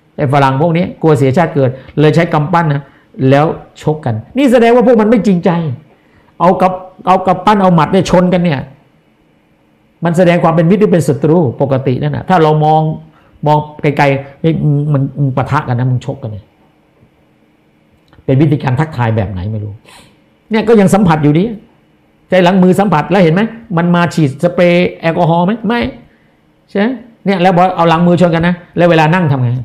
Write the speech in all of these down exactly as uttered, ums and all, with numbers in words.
ไอ้ฝรั่งพวกนี้กลัวเสียชาติเกิดเลยใช้กำปั้นนะแล้วชกกันนี่แสดงว่าพวกมันไม่จริงใจเอากับเอากับปั้นเอาหมัดเนี่ยชนกันเนี่ยมันแสดงความเป็นมิตรหรือเป็นศัตรูปกตินั่นนะถ้าเรามองมองไกลๆนี่มันปะทะกันนะมึงชกกันเนี่ยเป็นวิธีการทักทายแบบไหนไม่รู้เนี่ยก็ยังสัมผัสอยู่ดีใจหลังมือสัมผัสแล้วเห็นไหมมันมาฉีดสเปรย์แอลกอฮอล์ไหมไม่ใช่เนี่ยแล้วพอเอาหลังมือชนกันนะแล้วเวลานั่งทำไง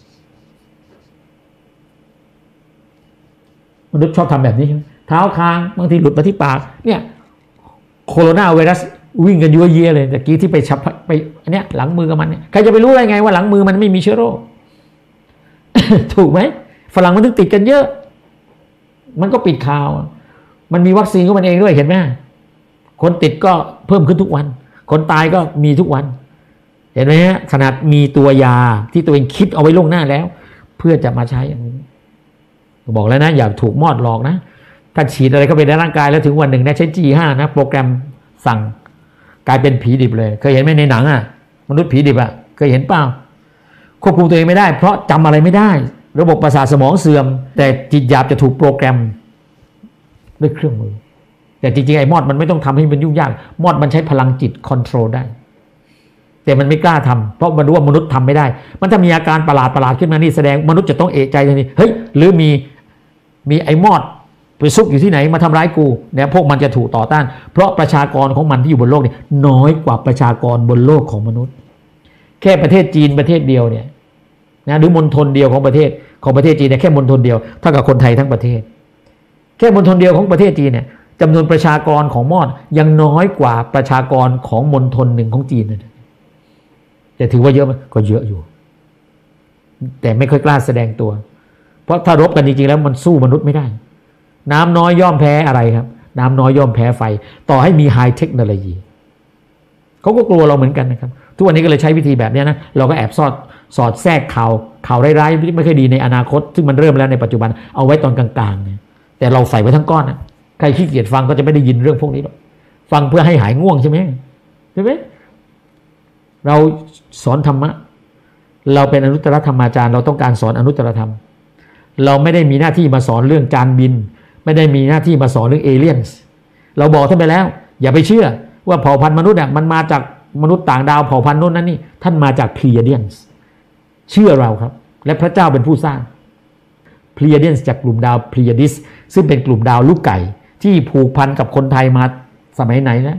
มนุษย์ชอบทำแบบนี้ใช่ไหมเท้าคางบางทีหลุดมาที่ปากเนี่ยโคโรนาไวรัสวิ่งกันยั่วเยี่ยเลยแต่กี้ที่ไปชับไปอันเนี้ยหลังมือกับมันเนี่ยใครจะไปรู้ได้ไงว่าหลังมือมันไม่มีเชื้อโรค ถูกไหมฝรั่งมันถึงติดกันเยอะมันก็ปิดข่าวมันมีวัคซีนของมันเองด้วยเห็นไหมคนติดก็เพิ่มขึ้นทุกวันคนตายก็มีทุกวันเห็นไหมฮะขนาดมีตัวยาที่ตัวเองคิดเอาไว้ล่วงหน้าแล้วเพื่อจะมาใช้อย่างนี้บอกแล้วนะอย่าถูกมอดหลอกนะถ้าฉีดอะไรเข้าไปในร่างกายแล้วถึงวันหนึ่งนะใช้ จี ห้า นะโปรแกรมสั่งกลายเป็นผีดิบเลยเคยเห็นไหมในหนังอ่ะมนุษย์ผีดิบอ่ะเคยเห็นเปล่าควบคุมตัวเองไม่ได้เพราะจำอะไรไม่ได้ระบบประสาทสมองเสื่อมแต่จิตหยาบจะถูกโปรแกรมด้วยเครื่องมือแต่จริงๆไอ้มอดมันไม่ต้องทำให้มันยุ่งยากมอดมันใช้พลังจิตคอนโทรลได้แต่มันไม่กล้าทำเพราะมันรู้ว่ามนุษย์ทำไม่ได้มันถ้ามีอาการประหลาดประหลาดขึ้นมานี่แสดงมนุษย์จะต้องเอะใจทันทีเฮ้ยหรือมีมีไอ้มอดไปซุกอยู่ที่ไหนมาทำร้ายกูเนี่ยพวกมันจะถูกต่อต้านเพราะประชากรของมันที่อยู่บนโลกนี่น้อยกว่าประชากรบนโลกของมนุษย์แค่ประเทศจีนประเทศเดียวเนี่ยนะหรือมณฑลเดียวของประเทศของประเทศจีนเนี่ยแค่มณฑลเดียวเท่ากับคนไทยทั้งประเทศแค่มณฑลเดียวของประเทศจีนเนี่ยจำนวนประชากรของมอดยังน้อยกว่าประชากรของมณฑลหนึ่งของจีนนะจะถือว่าเยอะมั้ยก็เยอะอยู่แต่ไม่ค่อยกล้าแสดงตัวเพราะถ้ารบกันจริงๆแล้วมันสู้มนุษย์ไม่ได้น้ำน้อยย่อมแพ้อะไรครับน้ำน้อยย่อมแพ้ไฟต่อให้มีไฮเทคโนโลยีเขาก็กลัวเราเหมือนกันนะครับทุกวันนี้ก็เลยใช้วิธีแบบนี้นะเราก็แอบสอดสอดแทรกข่าวข่าวร้ายๆที่ไม่ค่อยดีในอนาคตซึ่งมันเริ่มแล้วในปัจจุบันเอาไว้ตอนกลางๆเนี่ยแต่เราใส่ไว้ทั้งก้อนนะใครขี้เกียจฟังก็จะไม่ได้ยินเรื่องพวกนี้หรอกฟังเพื่อให้หายง่วงใช่ไหมใช่ไหมเราสอนธรรมะเราเป็นอนุตตรธรรมาจารย์เราต้องการสอนอนุตตรธรรมเราไม่ได้มีหน้าที่มาสอนเรื่องจานบินไม่ได้มีหน้าที่มาสอนเรื่องเอเลี่ยนส์เราบอกท่านไปแล้วอย่าไปเชื่อว่าเผ่าพันธุ์มนุษย์อ่ะมันมาจากมนุษย์ต่างดาวเผ่าพันธุ์โน้นนั่นนี่ท่านมาจากพลีเดียนส์เชื่อเราครับและพระเจ้าเป็นผู้สร้างพลีเดียนส์จากกลุ่มดาวพลีดิสซึ่งเป็นกลุ่มดาวลูกไก่ที่ผูกพันกับคนไทยมาสมัยไหนนะ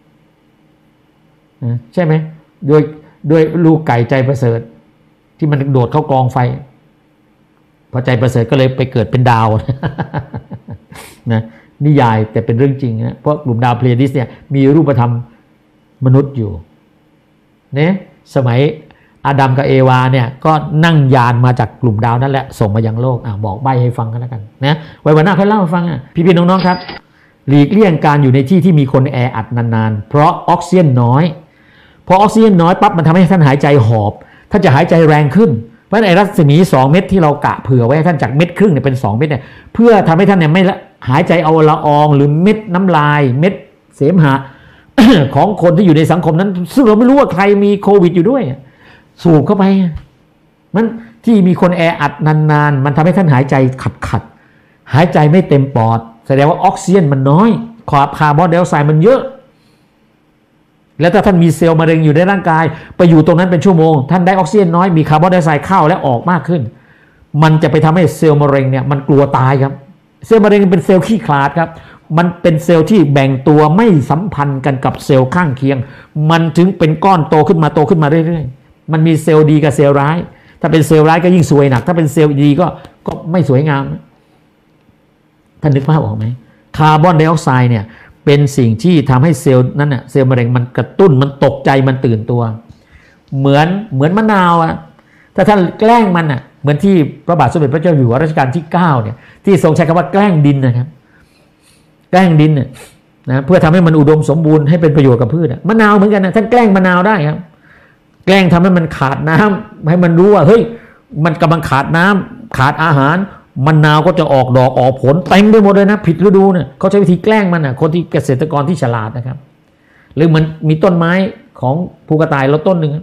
ใช่ไหมโดยโดยลูกไก่ใจประเสริฐที่มันโดดเข้ากองไฟพอใจประเสริฐก็เลยไปเกิดเป็นดาวนะนิยายแต่เป็นเรื่องจริงนะเพราะกลุ่มดาวเพลียดิสเนี่ยมีรูปธรรมมนุษย์อยู่เนี่ยสมัยอาดัมกับเอวาเนี่ยก็นั่งยานมาจากกลุ่มดาวนั่นแหละส่งมายังโลกอ่ะบอกใบให้ฟังกันแล้วกันนะไว้วันหน้าค่อยเล่าให้ฟังอ่ะพี่ๆน้องๆครับหลีกเลี่ยงการอยู่ในที่ที่มีคนแออัดนานๆเพราะออกซิเจนน้อยพอออกซิเจนน้อยปั๊บมันทำให้ท่านหายใจหอบท่านจะหายใจแรงขึ้นเพราะไอ้รัศมีสองเม็ดที่เรากะเผื่อไว้ให้ท่านจากเม็ดครึ่งเนี่ยเป็นสองเม็ดเนี่ยเพื่อทำให้ท่านเนี่ยไม่หายใจเอาละอองหรือเม็ดน้ำลายเม็ดเสมหะ ของคนที่อยู่ในสังคมนั้นซึ่งเราไม่รู้ว่าใครมีโควิดอยู่ด้วยสูบเข้าไปมันที่มีคนแออัดนานๆมันทำให้ท่านหายใจขัดๆหายใจไม่เต็มปอดแสดงว่าออกซิเจนมันน้อยคาร์บอนไดออกไซด์มันเยอะแล้วถ้าท่านมีเซลล์มะเร็งอยู่ในร่างกายไปอยู่ตรงนั้นเป็นชั่วโมงท่านได้ออกซิเจนน้อยมีคาร์บอนไดออกไซด์เข้าและออกมากขึ้นมันจะไปทำให้เซลล์มะเร็งเนี่ยมันกลัวตายครับเซลล์มะเร็งเป็นเซลล์ขี้ขลาดครับมันเป็นเซลล์ที่แบ่งตัวไม่สัมพันธ์กันกับเซลล์ข้างเคียงมันถึงเป็นก้อนโตขึ้นมาโตขึ้นมาเรื่อยๆมันมีเซลล์ดีกับเซลล์ร้ายถ้าเป็นเซลล์ร้ายก็ยิ่งสวยหนักถ้าเป็นเซลล์ดีก็ก็ไม่สวยงามท่านนึกภาพออกไหมคาร์บอนไดออกไซด์เนี่ยเป็นสิ่งที่ทำให้เซลล์นั้นน่ะเซลล์มะเร็งมันกระตุ้นมันตกใจมันตื่นตัวเหมือนเหมือนมะนาวอ่ะถ้าท่านแกล้งมันอ่ะเหมือนที่พระบาทสมเด็จพระเจ้าอยู่หัวรัชกาลที่เก้าเนี่ยที่ทรงใช้คำว่าแกล้งดินนะครับแกล้งดินเนี่ยนะเพื่อทำให้มันอุดมสมบูรณ์ให้เป็นประโยชน์กับพืชมะนาวเหมือนกันนะท่านแกล้งมะนาวได้ครับแกล้งทำให้มันขาดน้ำให้มันรู้ว่าเฮ้ยมันกำลังขาดน้ำขาดอาหารมะนาวก็จะออกดอกออกผลเต็มไปหมดเลยนะผิดฤดูเนี่ยเขาใช้วิธีแกล้งมันนะคนที่เกษตรกรที่ฉลาดนะครับหรือมันมีต้นไม้ของภูกระต่ายเราต้นหนึ่ง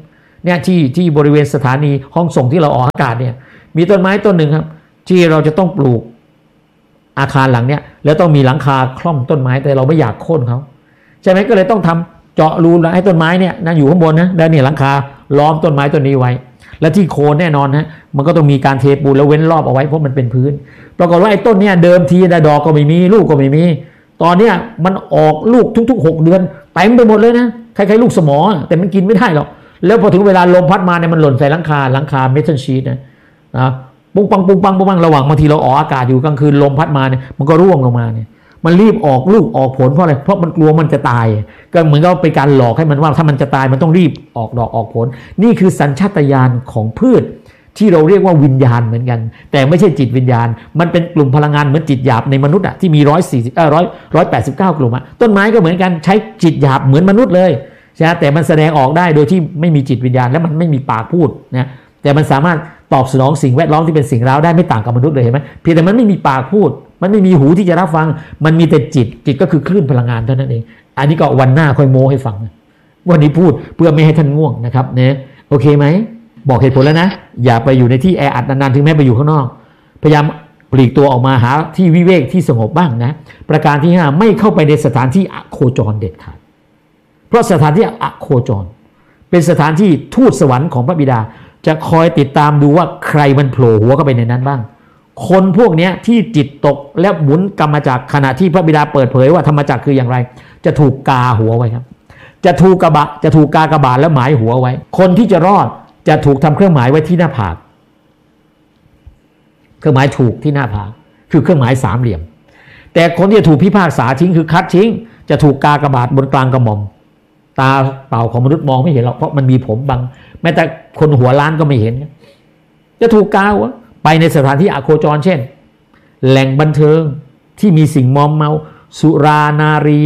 เนี่ยที่ที่บริเวณสถานีห้องส่งที่เราออกอากาศเนี่ยมีต้นไม้ต้นหนึ่งครับที่เราจะต้องปลูกอาคารหลังเนี่ยแล้วต้องมีหลังคาคล่อมต้นไม้แต่เราไม่อยากโค่นเขาใช่ไหมก็เลยต้องทำเจาะรูให้ต้นไม้เนี่ยนั่งอยู่ข้างบนนะแล้วเนี่ยหลังคาล้อมต้นไม้ต้นนี้ไว้และที่โคนแน่นอนนะมันก็ต้องมีการเทปูนแล้วเว้นรอบเอาไว้เพราะมันเป็นพื้นปรากฏว่าไอ้ต้นเนี่ยเดิมทีได้ดอกก็ไม่มีลูกก็ไม่มีตอนเนี้ยมันออกลูกทุกๆหกเดือนเต็มไปหมดเลยนะคล้ายๆลูกสมอแต่มันกินไม่ได้หรอกแล้วพอถึงเวลาลมพัดมาเนี่ยมันหล่นใส่หลังคาหลังคาเมทัลชีทนะนะปุ้งปังปุ้งปังปุ้งปังระหว่างบางทีเราออกอากาศอยู่กลางคืนลมพัดมาเนี่ยมันก็ร่วงลงมาเนี่ยมันรีบออกลูกออกผลเพราะอะไรเพราะมันกลัวมันจะตายก็เหมือนกับเป็นการหลอกให้มันว่าถ้ามันจะตายมันต้องรีบออกดอกออกผลนี่คือสัญชาตญาณของพืชที่เราเรียกว่าวิญญาณเหมือนกันแต่ไม่ใช่จิตวิญญาณมันเป็นกลุ่มพลังงานเหมือนจิตหยาบในมนุษย์อะที่มีร้อยสี่สิบเออร้อยร้อยแปดสิบเก้ากลุ่มอะต้นไม้ก็เหมือนกันใช้จิตหยาบเหมือนมนุษย์เลยใช่ไหมแต่มันแสดงออกได้โดยที่ไม่มีจิตวิญญาณและมันไม่มีปากพูดนะแต่มันสามารถตอบสนองสิ่งแวดล้อมที่เป็นสิ่งร้าวได้ไม่ต่างกับมนุษย์เลยเห็นไหมเพียงแต่มันไม่มีปากพูดมันไม่มีหูที่จะรับฟังมันมีแต่จิตจิตก็คือคลื่นพลังงานเท่านั้นเองอันนี้ก็วันหน้าค่อยโม้ให้ฟังวันนี้พูดเพื่อไม่ให้ท่านง่วงนะครับเนี่ยโอเคไหมบอกเหตุผลแล้วนะอย่าไปอยู่ในที่แออัดนานๆถึงแม้ไปอยู่ข้างนอกพยายามปลีกตัวออกมาหาที่วิเวกที่สงบบ้างนะประการที่ห้าไม่เข้าไปในสถานที่อโคจรเด็ดขาดเพราะสถานที่อโคจรเป็นสถานที่ทูตสวรรค์ของพระบิดาจะคอยติดตามดูว่าใครมันโผล่หัวเข้าไปในนั้นบ้างคนพวกนี้ที่จิตตกและหมุนกรรมจักรขณะที่พระบิดาเปิดเผยว่าธรรมจักรคืออย่างไรจะถูกกาหัวไว้ครับจะถูกกระบะจะถูกกากระบาดแล้วหมายหัวไว้คนที่จะรอดจะถูกทำเครื่องหมายไว้ที่หน้าผากเครื่องหมายถูกที่หน้าผากคือเครื่องหมายสามเหลี่ยมแต่คนที่จะถูกพิพากษาทิ้งคือคัดทิ้งจะถูกกากระบาดบนกลางกระหม่อมตาเปล่าของมนุษย์มองไม่เห็นหรอกเพราะมันมีผมบังแม้แต่คนหัวล้านก็ไม่เห็นจะถูกกาวะไปในสถานที่อโคจรเช่นแหล่งบันเทิงที่มีสิ่งมอมเมาสุรานารี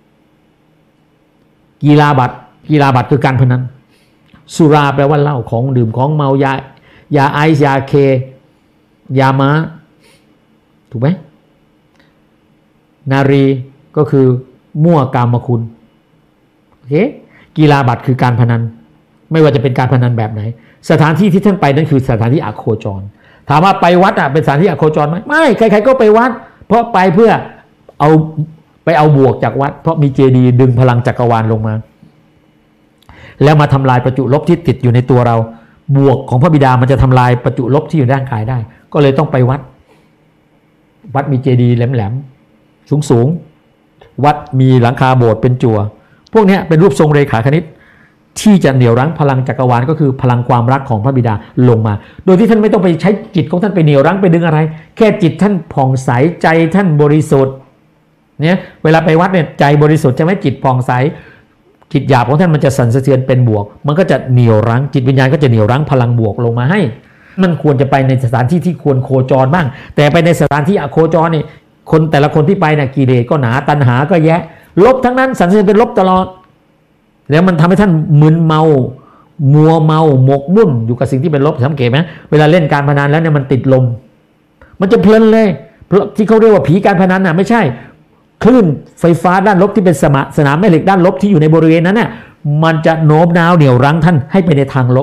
กีฬาบัตรกีฬาบัตรคือการพนันสุราแปลว่าเหล้าของดื่มของเมายายาไอซ์ยาเคยาม้าถูกไหมนารีก็คือมั่วกามคุณโอเคกีฬาบัตรคือการพนันไม่ว่าจะเป็นการพนันแบบไหนสถานที่ที่ท่านไปนั่นคือสถานที่อโคจรถามว่าไปวัดอ่ะเป็นสถานที่อโคจรไหมไม่ใครๆก็ไปวัดเพราะไปเพื่อเอาไปเอาบวกจากวัดเพราะมีเจดีย์ดึงพลังจักรวาลลงมาแล้วมาทำลายประจุลบที่ติดอยู่ในตัวเราบวกของพระบิดามันจะทำลายประจุลบที่อยู่ในร่างกายได้ก็เลยต้องไปวัดวัดมีเจดีย์แหลมๆสูงๆวัดมีหลังคาโบสถ์เป็นจั่วพวกนี้เป็นรูปทรงเรขาคณิตที่จะเหนี่ยวรั้งพลังจักรวาลก็คือพลังความรักของพระบิดาลงมาโดยที่ท่านไม่ต้องไปใช้จิตของท่านไปเหนี่ยวรั้งไปดึงอะไรแค่จิตท่านผ่องใสใจท่านบริสุทธิ์เนี่ยเวลาไปวัดเนี่ยใจบริสุทธิ์จะไม่จิตผ่องใสจิตหยาบของท่านมันจะสั่นสะเทือนเป็นบวกมันก็จะเหนี่ยวรั้งจิตวิญญาณก็จะเหนี่ยวรั้งพลังบวกลงมาให้มันควรจะไปในสถานที่ที่ควรโคจรบ้างแต่ไปในสถานที่อโคจรเนี่ยคนแต่ละคนที่ไปเนี่ยกิเลสก็หนาตัณหาก็แยะลบทั้งนั้นสั่นสะเทือนเป็นลบตลอดแล้วมันทำให้ท่านมึนเมามัวเมาหมกมุ่นอยู่กับสิ่งที่เป็นลบสังเกตไหมเวลาเล่นการพนันแล้วเนี่ยมันติดลมมันจะเพลินเลยเพราะที่เขาเรียกว่าผีการพนันน่ะไม่ใช่คลื่นไฟฟ้าด้านลบที่เป็นสมาสนามแม่เหล็กด้านลบที่อยู่ในบริเวณนั้นน่ะมันจะโน้มน้าวเหนี่ยวรั้งท่านให้ไปในทางล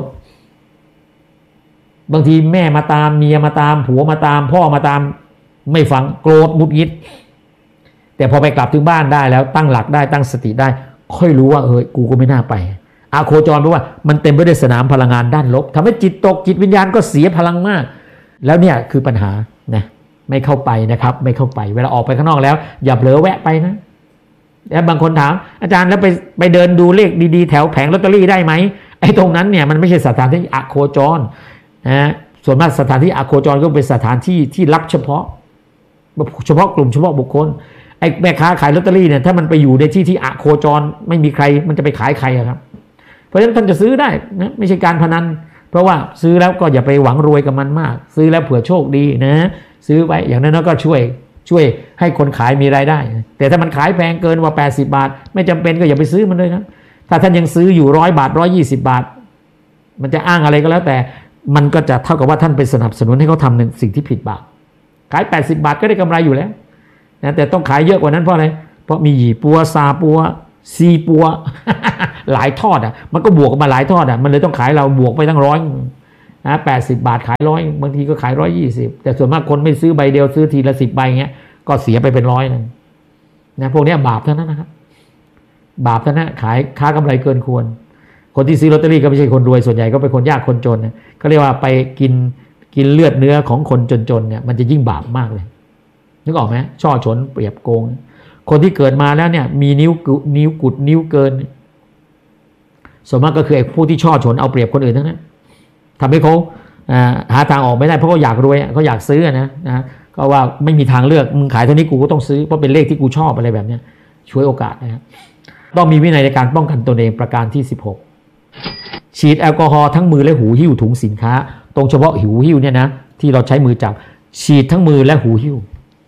บบางทีแม่มาตามเมียมาตามผัวมาตามพ่อมาตามไม่ฟังโกรธหงุดหงิดแต่พอไปกลับถึงบ้านได้แล้วตั้งหลักได้ตั้งสติได้ค่อยรู้ว่าเฮ้ยกูก็ไม่น่าไปอโคจรเพราะว่ามันเต็มไปด้วยสนามพลังงานด้านลบทำให้จิตตกจิตวิญญาณก็เสียพลังมากแล้วเนี่ยคือปัญหานะไม่เข้าไปนะครับไม่เข้าไปเวลาออกไปข้างนอกแล้วอย่าเผลอแวะไปนะแล้วบางคนถามอาจารย์แล้วไปไปเดินดูเลขดีๆแถวแผงลอตเตอรี่ได้ไหมไอ้ตรงนั้นเนี่ยมันไม่ใช่สถานที่อโคจรนะส่วนมากสถานที่อโคจรก็เป็นสถานที่ที่รับเฉพาะเฉพาะกลุ่มเฉพาะบุคคลไอ้แม่ค้าขายลอตเตอรี่เนี่ยถ้ามันไปอยู่ในที่ที่อโคจรไม่มีใครมันจะไปขายใครครับเพราะฉะนั้นท่านจะซื้อได้นะไม่ใช่การพนันเพราะว่าซื้อแล้วก็อย่าไปหวังรวยกับมันมากซื้อแล้วเผื่อโชคดีนะซื้อไว้อย่างนั้นก็ช่วยช่วยให้คนขายมีรายได้แต่ถ้ามันขายแพงเกินกว่าแปดสิบบาทไม่จำเป็นก็อย่าไปซื้อมันเลยครับถ้าท่านยังซื้ออยู่ร้อยบาทร้อยยี่สิบบาทมันจะอ้างอะไรก็แล้วแต่มันก็จะเท่ากับว่าท่านไปสนับสนุนให้เขาทำในสิ่งที่ผิดบาปขายแปดสิบบาทก็ได้กำไรอยู่แล้วนะแต่ต้องขายเยอะกว่านั้นเพราะอะไรเพราะมีหยี่ปัวซาปัวซีปัวหลายทอดอ่ะมันก็บวกกันมาหลายทอดอ่ะมันเลยต้องขายเราบวกไปตั้งร้อยนะแปดสิบบาทขายร้อยบางทีก็ขายร้อยยี่สิบแต่ส่วนมากคนไม่ซื้อใบเดียวซื้อทีละสิบใบเงี้ยก็เสียไปเป็นร้อยนะนะพวกนี้บาปเท่านั้นนะครับบาปเท่านั้นขายค้ากำไรเกินควรคนที่ซื้อลอตเตอรี่ก็ไม่ใช่คนรวยส่วนใหญ่ก็เป็นคนยากคนจนนะก็เรียกว่าไปกินกินเลือดเนื้อของคนจนๆเนี่ยมันจะยิ่งบาปมากเลยนึกออกไหมช่อฉนเปรียบโกงคนที่เกิดมาแล้วเนี่ยมีนิ้วกุนิ้วกุดนิ้วเกินส่วนมากก็คือไอ้ผู้ที่ช่อฉนเอาเปรียบคนอื่นทั้งนั้นทำให้เขาหาทางออกไม่ได้เพราะเขาอยากรวยเขาอยากซื้อนะนะก็ว่าไม่มีทางเลือกมึงขายเท่านี้กูก็ต้องซื้อเพราะเป็นเลขที่กูชอบอะไรแบบนี้ช่วยโอกาสนะครับต้องมีวินัยในการป้องกันตนเองประการที่สิบหกฉีดแอลกอฮอล์ทั้งมือและหูหิ้วถุงสินค้าตรงเฉพาะหูหิ้วเนี่ยนะที่เราใช้มือจับฉีดทั้งมือและหูหิ้ว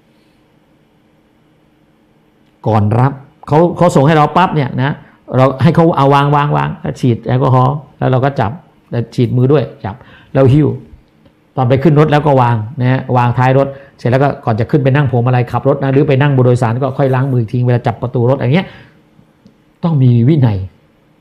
ก่อนรับเขาเขาส่งให้เราปั๊บเนี่ยนะเราให้เขาเอาวางวางวางแล้วฉีดแอลกอฮอล์แล้วเราก็จับแล้วฉีดมือด้วยจับแล้วหิ้วตอนไปขึ้นรถแล้วก็วางนะวางท้ายรถเสร็จแล้วก็ก่อนจะขึ้นไปนั่งพวงมาลัยขับรถนะหรือไปนั่งบนโดยสารก็ค่อยล้างมือทิ้งเวลาจับประตูรถอะไรเงี้ยต้องมีวินัย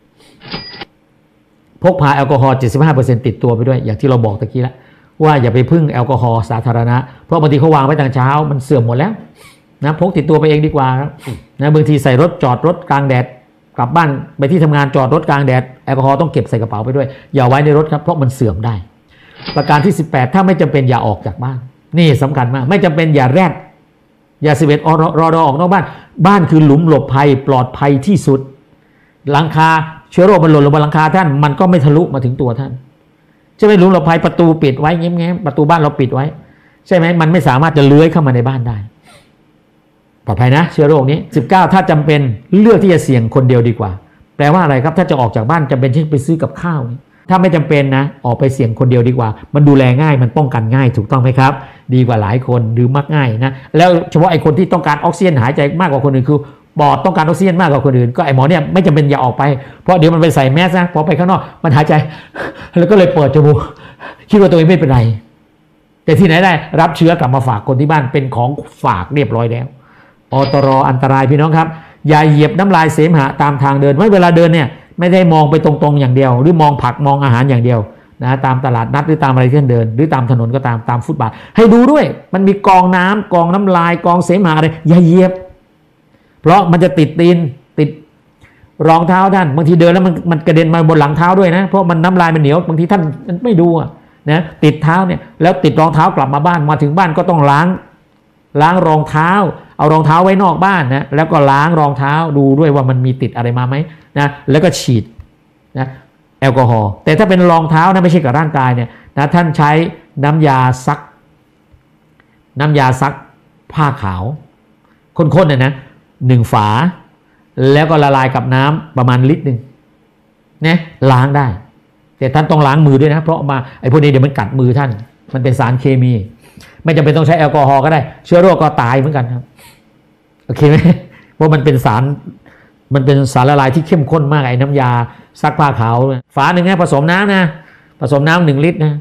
พกพาแอลกอฮอล์ เจ็ดสิบห้าเปอร์เซ็นต์ ติดตัวไปด้วยอย่างที่เราบอกตะกี้แล้วว่าอย่าไปพึ่งแอลกอฮอล์สาธารณะเพราะบางทีเขาวางไว้ตั้งเช้ามันเสื่อมหมดแล้วนะพกติดตัวไปเองดีกว่านะบางทีใส่รถจอดรถกลางแดดกลับบ้านไปที่ทำงานจอดรถกลางแดดแอลกอฮอล์ต้องเก็บใส่กระเป๋าไปด้วยอย่าไว้ในรถครับเพราะมันเสื่อมได้ประการที่สิบแปดถ้าไม่จำเป็นอย่าออกจากบ้านนี่สำคัญมากไม่จำเป็นอย่าแรดอย่าสิบเอ็ดรอรอออกนอกบ้านบ้านคือหลุมหลบภัยปลอดภัยที่สุดหลังคาเชื้อโรคมันหล่นลงบนหลังคาท่านมันก็ไม่ทะลุมาถึงตัวท่านใช่ไหมหลุมหลบภัยประตูปิดไว้แง้มๆประตูบ้านเราปิดไว้ใช่ไหมมันไม่สามารถจะเลื้อยเข้ามาในบ้านได้ปลอดภัยนะเชื้อโรคนี้สิบเก้าถ้าจำเป็นเลือกที่จะเสี่ยงคนเดียวดีกว่าแปลว่าอะไรครับถ้าจะออกจากบ้านจำเป็นที่ไปซื้อกับข้าวถ้าไม่จำเป็นนะออกไปเสี่ยงคนเดียวดีกว่ามันดูแลง่ายมันป้องกันง่ายถูกต้องไหมครับดีกว่าหลายคนหรือมักง่ายนะแล้วเฉพาะไอ้คนที่ต้องการออกซิเจนหายใจมากกว่าคนอื่นคือปอดต้องการออกซิเจนมากกว่าคนอื่นก็ไอ้หมอเนี่ยไม่จำเป็นอย่าออกไปเพราะเดี๋ยวมันไปใส่แมสนะพอไปข้างนอกมันหายใจแล้วก็เลยเปิดจมูกคิดว่าตัวเองไม่เป็นไรแต่ที่ไหนได้รับเชื้อกลับมาฝากคนที่บ้านเป็นของฝากเรียบร้อยแล้วอตรอันตรายพี่น้องครับอย่าเหยียบน้ำลายเสมหะตามทางเดินไม่เวลาเดินเนี่ยไม่ได้มองไปตรงๆอย่างเดียวหรือมองผักมองอาหารอย่างเดียวนะตามตลาดนัดหรือตามอะไรที่ท่านเดินหรือตามถนนก็ตามตามฟุตบาทให้ดูด้วยมันมีกองน้ำกองน้ำลายกองเสมหะอะไรอย่าเหยียบเพราะมันจะติดตีนติดรองเท้าท่านบางทีเดินแล้วมันมันกระเด็นมาบนหลังเท้าด้วยนะเพราะมันน้ำลายมันเหนียวบางทีท่านไม่ดูนะติดเท้าเนี่ยแล้วติดรองเท้ากลับมาบ้านมาถึงบ้านก็ต้องล้างล้างรองเท้าเอารองเท้าไว้นอกบ้านนะแล้วก็ล้างรองเท้าดูด้วยว่ามันมีติดอะไรมาไหมนะแล้วก็ฉีดนะแอลกอฮอล์แต่ถ้าเป็นรองเท้านะไม่ใช่กับร่างกายเนี่ยนะท่านใช้น้ำยาซักน้ำยาซักผ้าขาวข้นๆเนี่ยนะหนึ่งฝาแล้วก็ละลายกับน้ำประมาณลิตรหนึ่งนะล้างได้แต่ท่านต้องล้างมือด้วยนะเพราะมาไอ้พวกนี้เดี๋ยวมันกัดมือท่านมันเป็นสารเคมีไม่จำเป็นต้องใช้แอลกอฮอล์ก็ได้เชื้อโรคก็ตายเหมือนกันครับโอเคไหมเพราะมันเป็นสารมันเป็นสารละลายที่เข้มข้นมากไอ้น้ำยาซักผ้าขาวฝาหนึ่งนะผสมน้ำนะผสมน้ำหนึ่งลิตรนะ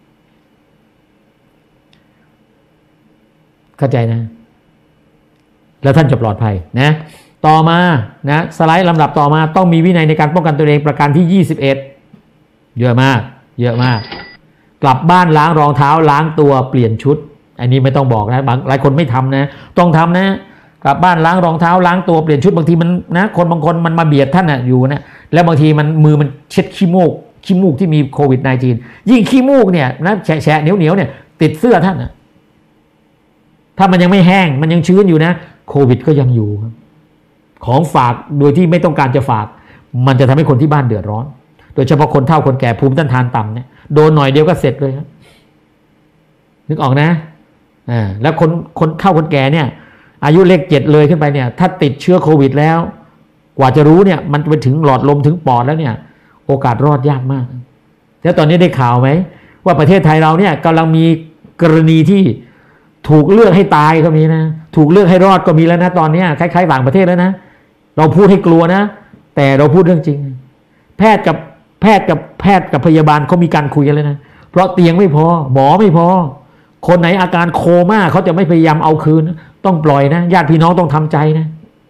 เข้าใจนะแล้วท่านจะปลอดภัยนะต่อมานะสไลด์ลำดับต่อมาต้องมีวินัยในการป้องกันตัวเองประการที่ยี่สิบเอ็ดเยอะมากเยอะมากกลับบ้านล้างรองเท้าล้างตัวเปลี่ยนชุดอันนี้ไม่ต้องบอกนะบางหลายคนไม่ทำนะต้องทำนะกลับบ้านล้างรองเท้าล้างตัวเปลี่ยนชุดบางทีมันนะคนบางคนมันมาเบียดท่านนะอยู่นะแล้วบางทีมันมือมันเช็ดขี้มูกขี้มูกที่มีโควิด สิบเก้า ยิ่งขี้มูกเนี่ยนะแฉะแฉะเหนียวเหนียวเนี่ยติดเสื้อท่านนะถ้ามันยังไม่แห้งมันยังชื้นอยู่นะโควิดก็ยังอยู่ของฝากโดยที่ไม่ต้องการจะฝากมันจะทำให้คนที่บ้านเดือดร้อนโดยเฉพาะคนเฒ่าคนแก่ภูมิต้านทานต่ำเนี่ยโดนหน่อยเดียวก็เสร็จเลยครับนึกออกนะอ่าแล้วคนคนเฒ่าคนแก่เนี่ยอายุเลขเจ็ดเลยขึ้นไปเนี่ยถ้าติดเชื้อโควิดแล้วกว่าจะรู้เนี่ยมันไปถึงหลอดลมถึงปอดแล้วเนี่ยโอกาสรอดยากมากแล้วตอนนี้ได้ข่าวไหมว่าประเทศไทยเราเนี่ยกำลังมีกรณีที่ถูกเลือกให้ตายก็มีนะถูกเลือกให้รอดก็มีแล้วนะตอนนี้คล้ายๆต่างประเทศแล้วนะเราพูดให้กลัวนะแต่เราพูดเรื่องจริงแพทย์กับแพทย์กับแพทย์กับพยาบาลเขามีการคุยกันเลยนะเพราะเตียงไม่พอหมอไม่พอคนไหนอาการโคม่าเขาจะไม่พยายามเอาคืนต้องปล่อยนะญาติพี่น้องต้องทำใจนะ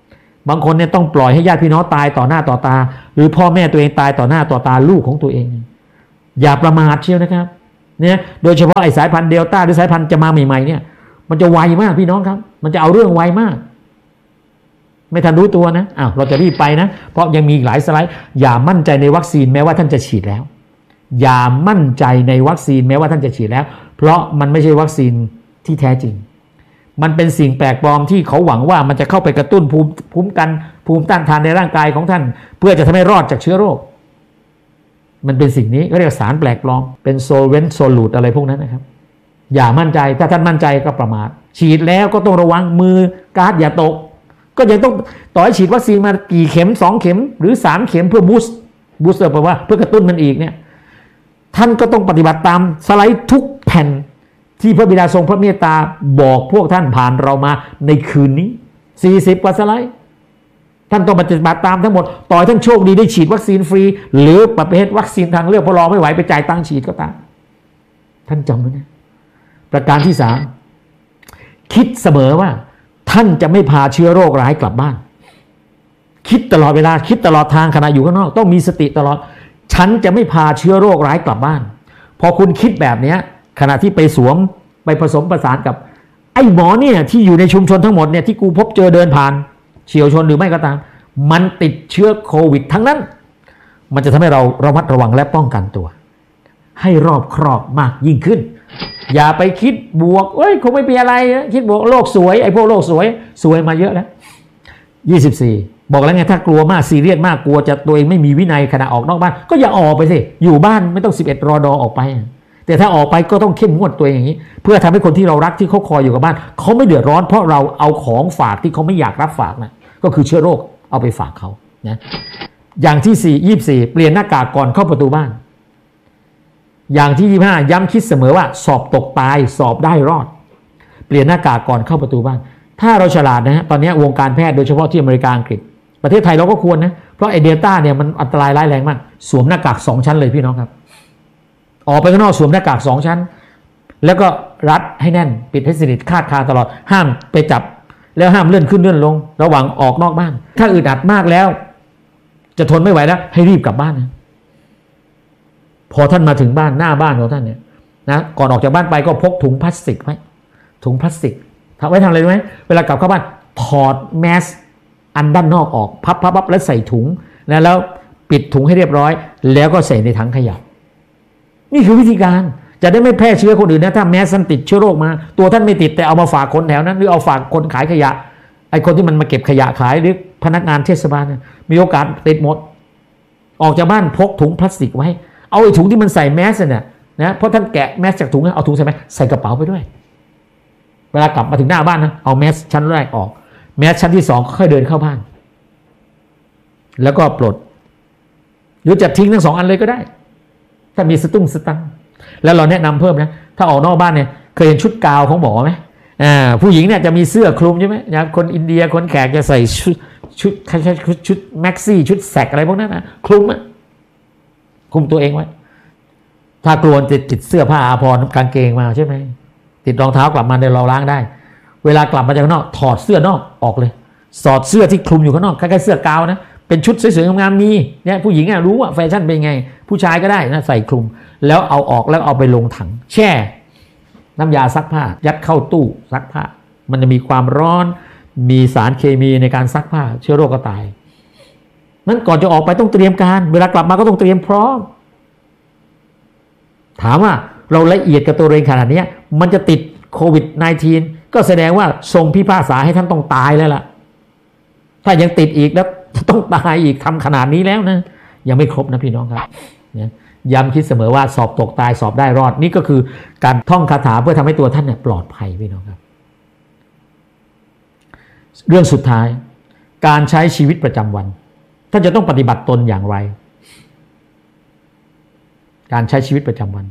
บางคนเนี่ยต้องปล่อยให้ญาติพี่น้องตายต่อหน้าต่อตาหรือพ่อแม่ตัวเองตายต่อหน้าต่อตาลูกของตัวเองอย่าประมาทเชียวนะครับเนี่ยโดยเฉพาะไอ้สายพันธุ์เดลต้าหรือสายพันธุ์จะมาใหม่ๆเนี่ยมันจะไวมากพี่น้องครับมันจะเอาเรื่องไวมากไม่ทันรู้ตัวนะอ้าวเราจะรีบไปนะเพราะยังมีหลายสไลด์อย่ามั่นใจในวัคซีนแม้ว่าท่านจะฉีดแล้วอย่ามั่นใจในวัคซีนแม้ว่าท่านจะฉีดแล้วเพราะมันไม่ใช่วัคซีนที่แท้จริงมันเป็นสิ่งแปลกปลอมที่เขาหวังว่ามันจะเข้าไปกระตุ้นภูมิภูมิกันภูมิต้านทานในร่างกายของท่านเพื่อจะทำให้รอดจากเชื้อโรคมันเป็นสิ่งนี้เขาเรียกสารแปลกปลอมเป็นโซลเวนต์โซลูตอะไรพวกนั้นนะครับอย่ามั่นใจถ้าท่านมั่นใจก็ประมาทฉีดแล้วก็ต้องระวังมือการ์ดอย่าตกก็ยังต้องต่อให้ฉีดวัคซีนมากี่เข็มสองเข็มหรือสามเข็มเพื่อบูสต์บูสเตอร์แปลว่าเพื่อกระตุ้นมันอีกเนี่ยท่านก็ต้องปฏิบัติตามสไลด์ทุกแผ่นที่พระบิดาทรงพระเมตตาบอกพวกท่านผ่านเรามาในคืนนี้สี่สิบกว่าสไลด์ท่านต้องปฏิบัติตามทั้งหมดต่อให้ท่านโชคดีได้ฉีดวัคซีนฟรีหรือประเภทวัคซีนทางเลือกพอรอไม่ไหวไปจ่ายตังค์ฉีดก็ตามท่านจำไว้นะประการที่สามคิดเสมอว่าท่านจะไม่พาเชื้อโรคร้ายกลับบ้านคิดตลอดเวลาคิดตลอดทางขณะอยู่ข้างนอกต้องมีสติตลอดฉันจะไม่พาเชื้อโรคร้ายกลับบ้านพอคุณคิดแบบนี้ขณะที่ไปสวมไปผสมประสานกับไอ้หมอเนี่ยที่อยู่ในชุมชนทั้งหมดเนี่ยที่กูพบเจอเดินผ่านเฉียวชนหรือไม่ก็ตามมันติดเชื้อโควิดทั้งนั้นมันจะทำให้เราระมัดระวังและป้องกันตัวให้รอบครอบมากยิ่งขึ้นอย่าไปคิดบวกเอ้ยคงไม่เป็นอะไรคิดบวกโลกสวยไอ้พวกโลกสวยสวยมาเยอะแล้วยี่สิบสี่บอกแล้วไงถ้ากลัวมากซีเรียสมากกลัวจะตัวเองไม่มีวินัยขณะออกนอกบ้านก็อย่าออกไปสิอยู่บ้านไม่ต้องสิบเอ็ดรอดอออกไปแต่ถ้าออกไปก็ต้องเข้มงวดตัวเองอย่างนี้เพื่อทำให้คนที่เรารักที่เขาคอยอยู่กับบ้านเขาไม่เดือดร้อนเพราะเราเอาของฝากที่เขาไม่อยากรับฝากนะก็คือเชื้อโรคเอาไปฝากเขานะอย่างที่สี่ยี่สิบสี่เปลี่ยนหน้ากากก่อนเข้าประตูบ้านอย่างที่ยี่สิบห้าย้ำคิดเสมอว่าสอบตกตายสอบได้รอดเปลี่ยนหน้ากากก่อนเข้าประตูบ้านถ้าเราฉลาดนะฮะตอนนี้วงการแพทย์โดยเฉพาะที่อเมริกาอังกฤษประเทศไทยเราก็ควรนะเพราะไอเดลต้าเนี่ยมันอันตรายร้ายแรงมากสวมหน้ากากสองชั้นเลยพี่น้องครับออกไปข้างนอกสวมหน้ากากสองชั้นแล้วก็รัดให้แน่นปิดให้สนิทคาดคาตลอดห้ามไปจับแล้วห้ามเลื่อนขึ้นเลื่อนลงระหว่างออกนอกบ้านถ้าอึดอัดมากแล้วจะทนไม่ไหวแล้วให้รีบกลับบ้านนะพอท่านมาถึงบ้านหน้าบ้านของท่านเนี่ยนะก่อนออกจากบ้านไปก็พกถุงพลาสติกไว้ถุงพลาสติกทำไว้ทำอะไรรู้ไหมเวลากลับเข้าบ้านถอดแมสอันด้านนอกออกพับพับพับแล้วใส่ถุงนะแล้วปิดถุงให้เรียบร้อยแล้วก็ใส่ในถังขยะนี่คือวิธีการจะได้ไม่แพร่เชื้อคนอื่นนะถ้าแมสท่านติดเชื้อโรคมาตัวท่านไม่ติดแต่เอามาฝากคนแถวนั้นหรือเอาฝากคนขายขยะไอ้คนที่มันมาเก็บขยะขายหรือพนักงานเทศบาลมีโอกาสติดหมดออกจากบ้านพกถุงพลาสติกไว้เอาไอ้ถุงที่มันใส่แมสเนี่ยนะเพราะท่านแกะแมสจากถุงเอาถุงใส่ไหมใส่กระเป๋าไปด้วยเวลากลับมาถึงหน้าบ้านนะเอาแมสชั้นแรกออกแมสชั้นที่สองค่อยเดินเข้าบ้านแล้วก็ปลดหรือจะทิ้งทั้งสองอันเลยก็ได้ถ้ามีสตุ้งสตังแล้วเราแนะนำเพิ่มนะถ้าออกนอกบ้านเนี่ยเคยเห็นชุดกาวของหมอไหมอ่าผู้หญิงเนี่ยจะมีเสื้อคลุมใช่ไหมนะคนอินเดียคนแขกจะใส่ชุดชุดคล้ายๆชุดชุดแม็กซี่ชุดแสกอะไรพวกนั้นนะคลุมอะคลุมตัวเองไว้ถ้ากลัวติดติดเสื้อผ้าอาภรณ์กางเกงมาใช่ไหมติดรองเท้ากลับมาเดี๋ยวเราล้างได้เวลากลับมาจากข้างนอกถอดเสื้อนอกออกเลยสอดเสื้อที่คลุมอยู่ข้างนอกคล้ายๆเสื้อกาวนะเป็นชุดสวยๆงามๆมีเนี่ยผู้หญิงอ่ะรู้ว่าแฟชั่นเป็นไงผู้ชายก็ได้นะใส่คลุมแล้วเอาออกแล้วเอาไปลงถังแช่น้ำยาซักผ้ายัดเข้าตู้ซักผ้ามันจะมีความร้อนมีสารเคมีในการซักผ้าเชื้อโรคก็ตายนั้นก่อนจะออกไปต้องเตรียมการเวลากลับมาก็ต้องเตรียมพร้อมถามว่าเราละเอียดกับตัวเองขนาดนี้มันจะติดโควิด สิบเก้า ก็แสดงว่าทรงพิพากษาให้ท่านต้องตายแล้วล่ะถ้ายังติดอีกแล้วต้องตายอีกทำขนาดนี้แล้วนะยังไม่ครบนะพี่น้องครับย้ำคิดเสมอว่าสอบตกตายสอบได้รอดนี่ก็คือการท่องคาถาเพื่อทำให้ตัวท่านเนี่ยปลอดภัยพี่น้องครับเรื่องสุดท้ายการใช้ชีวิตประจำวันท่านจะต้องปฏิบัติตนอย่างไรการใช้ชีวิตประจำวัน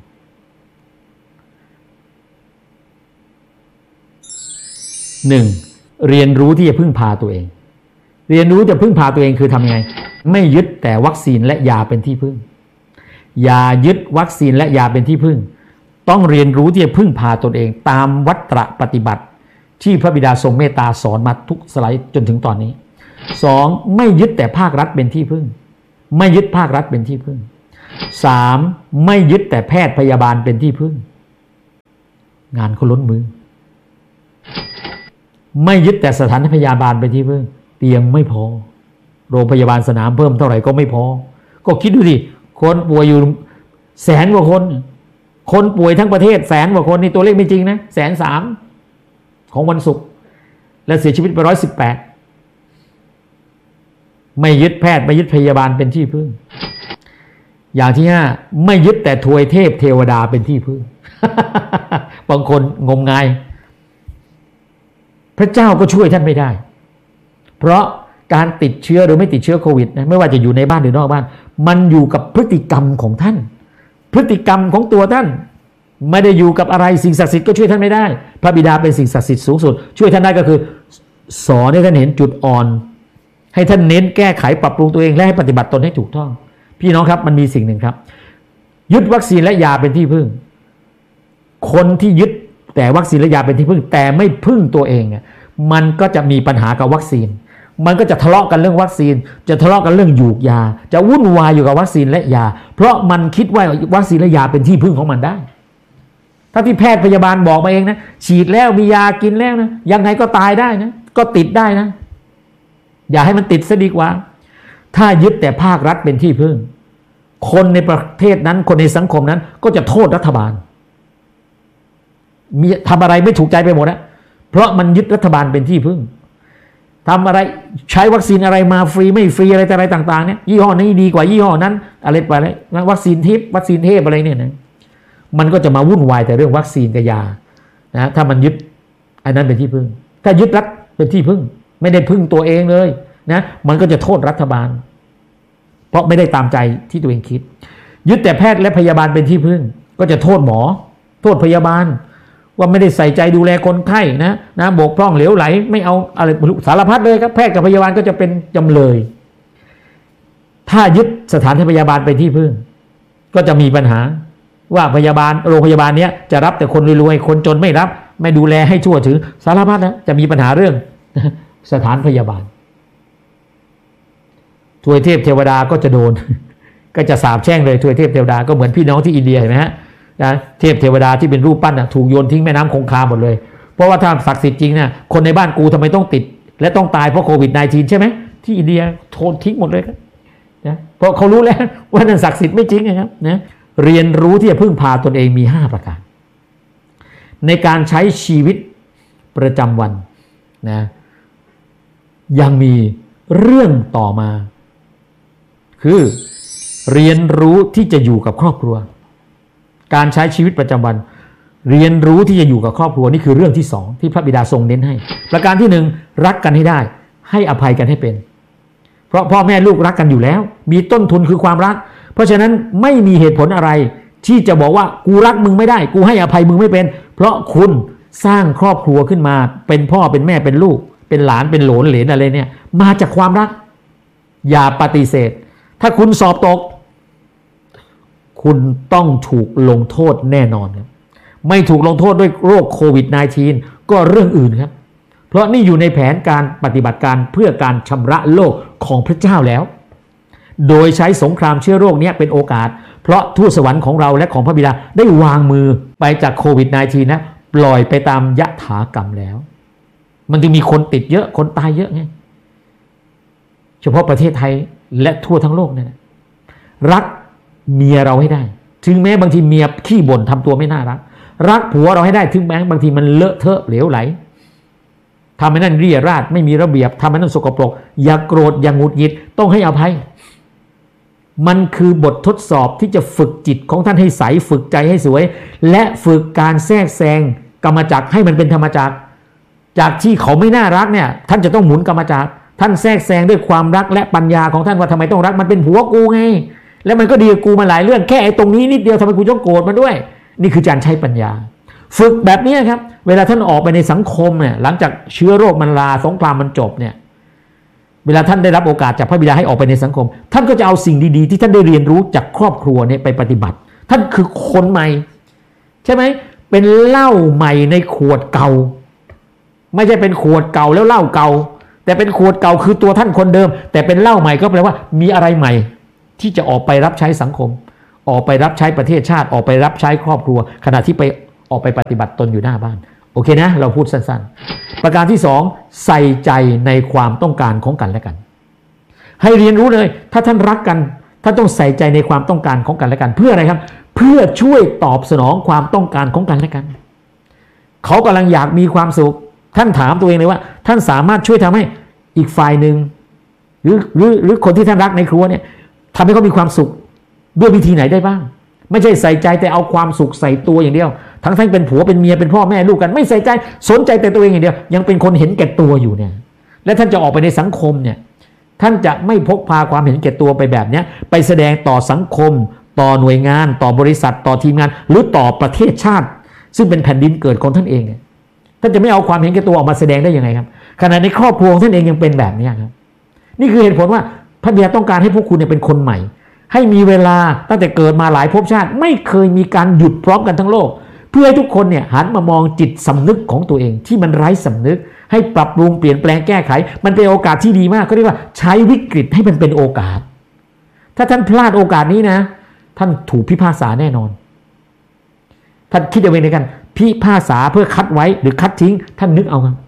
หนึ่งเรียนรู้ที่จะพึ่งพาตัวเองเรียนรู้จะพึ่งพาตัวเองคือทำยังไงไม่ยึดแต่วัคซีนและยาเป็นที่พึ่งอย่ายึดวัคซีนและยาเป็นที่พึ่งต้องเรียนรู้ที่จะพึ่งพาตนเองตามวัตรปฏิบัติที่พระบิดาทรงเมตตาสอนมาทุกสไลด์จนถึงตอนนี้สองไม่ยึดแต่ภาครัฐเป็นที่พึ่งไม่ยึดภาครัฐเป็นที่พึ่งสามไม่ยึดแต่แพทย์พยาบาลเป็นที่พึ่งงานเขาล้นมือไม่ยึดแต่สถานพยาบาลเป็นที่พึ่งเตียงไม่พอโรงพยาบาลสนามเพิ่มเท่าไหร่ก็ไม่พอก็คิดดูดิคนป่วยอยู่แสนกว่าคนคนป่วยทั้งประเทศแสนกว่าคนนี่ตัวเลขไม่จริงนะแสนสามของวันศุกร์และเสียชีวิตไปร้อยสิบแปดไม่ยึดแพทย์ไม่ยึดพยาบาลเป็นที่พึ่งอย่างที่ห้าไม่ยึดแต่ทวยเทพเทวดาเป็นที่พึ่ง บางคนงมงายพระเจ้าก็ช่วยท่านไม่ได้เพราะการติดเชื้อหรือไม่ติดเชื้อโควิดนะไม่ว่าจะอยู่ในบ้านหรือนอกบ้านมันอยู่กับพฤติกรรมของท่านพฤติกรรมของตัวท่านไม่ได้อยู่กับอะไรสิ่งศักดิ์สิทธิ์ก็ช่วยท่านไม่ได้พระบิดาเป็นสิ่งศักดิ์สิทธิ์สูงสุดช่วยท่านได้ก็คือสอนให้ท่านเห็นจุดอ่อนให้ท่านเน้นแก้ไขปรับปรุงตัวเองและให้ปฏิบัติตนให้ถูกต้องพี่น้องครับมันมีสิ่งหนึ่งครับยึดวัคซีนและยาเป็นที่พึ่งคนที่ยึดแต่วัคซีนและยาเป็นที่พึ่งแต่ไม่พึ่งตัวเองเนี่ยมันก็จะมีปัญหากับวัคซีนมันก็จะทะเลาะกันเรื่องวัคซีนจะทะเลาะกันเรื่องหยูกยาจะวุ่นวายอยู่กับวัคซีนและยาเพราะมันคิดว่าวัคซีนและยาเป็นที่พึ่งของมันได้ถ้าที่แพทย์พยาบาลบอกมาเองนะฉีดแล้วมียากินแล้วนะยังไงก็ตายได้นะก็ติดได้นะอย่าให้มันติดซะดีกว่าถ้ายึดแต่ภาครัฐเป็นที่พึ่งคนในประเทศนั้นคนในสังคมนั้นก็จะโทษรัฐบาลมีทำอะไรไม่ถูกใจไปหมดนะเพราะมันยึดรัฐบาลเป็นที่พึ่งทำอะไรใช้วัคซีนอะไรมาฟรีไม่ฟรีอะไรแต่อะไรต่างๆเนี่ยยี่ห้อนี้ดีกว่ายี่ห้อนั้นอะไรไปเลยวัคซีนทิพย์วัคซีนเทพอะไรเนี่ยนะมันก็จะมาวุ่นวายแต่เรื่องวัคซีนกับยานะถ้ามันยึดอันนั้นเป็นที่พึ่งถ้ายึดรัฐเป็นที่พึ่งไม่ได้พึ่งตัวเองเลยนะมันก็จะโทษรัฐบาลเพราะไม่ได้ตามใจที่ตัวเองคิดยึดแต่แพทย์และพยาบาลเป็นที่พึ่งก็จะโทษหมอโทษพยาบาลว่าไม่ได้ใส่ใจดูแลคนไข้นะนะบกพร่องเหลวไหลไม่เอาอะไรสารพัดเลยครับแพทย์กับพยาบาลก็จะเป็นจำเลยถ้ายึดสถานพยาบาลเป็นที่พึ่งก็จะมีปัญหาว่าพยาบาลโรงพยาบาลเนี้ยจะรับแต่คนรวยๆคนจนไม่รับไม่ดูแลให้ทั่วถึงสารพัดนะจะมีปัญหาเรื่องสถานพยาบาลทวยเทพเทวดาก็จะโดนก็จะสาปแช่งเลยทวยเทพเทวดาก็เหมือนพี่น้องที่อินเดียเห็นไหมฮะนะเทพเทวดาที่เป็นรูปปั้นถูกโยนทิ้งแม่น้ำคงคาหมดเลยเพราะว่าถ้าศักดิ์สิทธิ์จริงนะคนในบ้านกูทำไมต้องติดและต้องตายเพราะโควิด สิบเก้า ใช่ไหมที่อินเดียโทนทิ้งหมดเลยครับนะเพราะเขารู้แล้วว่านั่นศักดิ์สิทธิ์ไม่จริงนะครับนะเรียนรู้ที่จะพึ่งพาตนเองมีห้าประการในการใช้ชีวิตประจำวันนะยังมีเรื่องต่อมาคือเรียนรู้ที่จะอยู่กับครอบครัวการใช้ชีวิตประจำวันเรียนรู้ที่จะอยู่กับครอบครัวนี่คือเรื่องที่สองที่พระบิดาทรงเน้นให้ประการที่หนึ่งรักกันให้ได้ให้อภัยกันให้เป็นเพราะพ่อแม่ลูกรักกันอยู่แล้วมีต้นทุนคือความรักเพราะฉะนั้นไม่มีเหตุผลอะไรที่จะบอกว่ากูรักมึงไม่ได้กูให้อภัยมึงไม่เป็นเพราะคุณสร้างครอบครัวขึ้นมาเป็นพ่อเป็นแม่เป็นลูกเป็นหลานเป็นโหลนเหลนอะไรเนี่ยมาจากความรักอย่าปฏิเสธถ้าคุณสอบตกคุณต้องถูกลงโทษแน่นอนครับไม่ถูกลงโทษด้วยโรคโควิด สิบเก้า ก็เรื่องอื่นครับเพราะนี่อยู่ในแผนการปฏิบัติการเพื่อการชำระโลกของพระเจ้าแล้วโดยใช้สงครามเชื้อโรคนี้เป็นโอกาสเพราะทูตสวรรค์ของเราและของพระบิดาได้วางมือไปจากโควิด สิบเก้า นะปล่อยไปตามยถากรรมแล้วมันจึงมีคนติดเยอะคนตายเยอะไงเฉพาะประเทศไทยและทั่วทั้งโลกเนี่ยรักเมียเราให้ได้ถึงแม้บางทีเมียขี้บ่นทำตัวไม่น่ารักรักผัวเราให้ได้ถึงแม้บางทีมันเลอะเทอะเหลวไหลทำให้นั่นเรี่ยราดไม่มีระเบียบทำให้นั่นสกปรกอย่าโกรธอย่างหงุดหงิดต้องให้อภัยมันคือบททดสอบที่จะฝึกจิตของท่านให้ใสฝึกใจให้สวยและฝึกการแทรกแซงกรรมจักรให้มันเป็นธรรมจักรจากที่เขาไม่น่ารักเนี่ยท่านจะต้องหมุนกรรมจักรท่านแทรกแซงด้วยความรักและปัญญาของท่านว่าทำไมต้องรักมันเป็นผัวกูไงแล้วมันก็ดีกับกูมาหลายเรื่องแค่ไอ้ตรงนี้นิดเดียวทำไมกูต้องโกรธมันด้วยนี่คือการใช้ปัญญาฝึกแบบนี้ครับเวลาท่านออกไปในสังคมเนี่ยหลังจากเชื้อโรคมันลาสงครามมันจบเนี่ยเวลาท่านได้รับโอกาสจากพระบิดาให้ออกไปในสังคมท่านก็จะเอาสิ่งดีๆที่ท่านได้เรียนรู้จากครอบครัวเนี่ยไปปฏิบัติท่านคือคนใหม่ใช่ไหมเป็นเหล้าใหม่ในขวดเก่าไม่ใช่เป็นขวดเก่าแล้วเหล้าเก่าแต่เป็นขวดเก่าคือตัวท่านคนเดิมแต่เป็นเหล้าใหม่ก็แปลว่ามีอะไรใหม่ที่จะออกไปรับใช้สังคมออกไปรับใช้ประเทศชาติออกไปรับใช้ครอบครัวขณะที่ไปออกไปปฏิบัติตนอยู่หน้าบ้านโอเคนะเราพูดสั้นๆประการที่สองใส่ใจในความต้องการของกันและกันให้เรียนรู้เลยถ้าท่านรักกันท่านต้องใส่ใจในความต้องการของกันและกันเพื่ออะไรครับเพื่อช่วยตอบสนองความต้องการของกันและกันเขากำลังอยากมีความสุขท่านถามตัวเองเลยว่าท่านสามารถช่วยทำให้อีกฝ่ายหนึ่งหรือหรือหรือคนที่ท่านรักในครัวเนี่ยทำให้เขามีความสุขด้วยวิธีไหนได้บ้างไม่ใช่ใส่ใจแต่เอาความสุขใส่ตัวอย่างเดียวทั้งทั้งเป็นผัวเป็นเมียเป็นพ่อแม่ลูกกันไม่ใส่ใจสนใจแต่ตัวเองอย่างเดียวยังเป็นคนเห็นแก่ตัวอยู่เนี่ยและท่านจะออกไปในสังคมเนี่ยท่านจะไม่พกพาความเห็นแก่ตัวไปแบบนี้ไปแสดงต่อสังคมต่อหน่วยงานต่อบริษัทต่อทีมงานหรือต่อประเทศชาติซึ่งเป็นแผ่นดินเกิดของท่านเองเนี่ยท่านจะไม่เอาความเห็นแก่ตัวออกมาแสดงได้ยังไงครับขณะในครอบครัวท่านเองยังเป็นแบบนี้ครับนี่คือเหตุผลว่าพระบิดาต้องการให้พวกคุณเนี่ยเป็นคนใหม่ให้มีเวลาตั้งแต่เกิดมาหลายภพชาติไม่เคยมีการหยุดพร้อมกันทั้งโลกเพื่อให้ทุกคนเนี่ยหันมามองจิตสำนึกของตัวเองที่มันไร้สำนึกให้ปรับปรุงเปลี่ยนแปลงแก้ไขมันเป็นโอกาสที่ดีมากเขาเรียกว่าใช้วิกฤตให้มันเป็นโอกาสถ้าท่านพลาดโอกาสนี้นะท่านถูกพิพากษาแน่นอนท่านคิดเอาไว้ในกันพิพากษาเพื่อคัดไว้หรือคัดทิ้งท่านนึกเอาครับ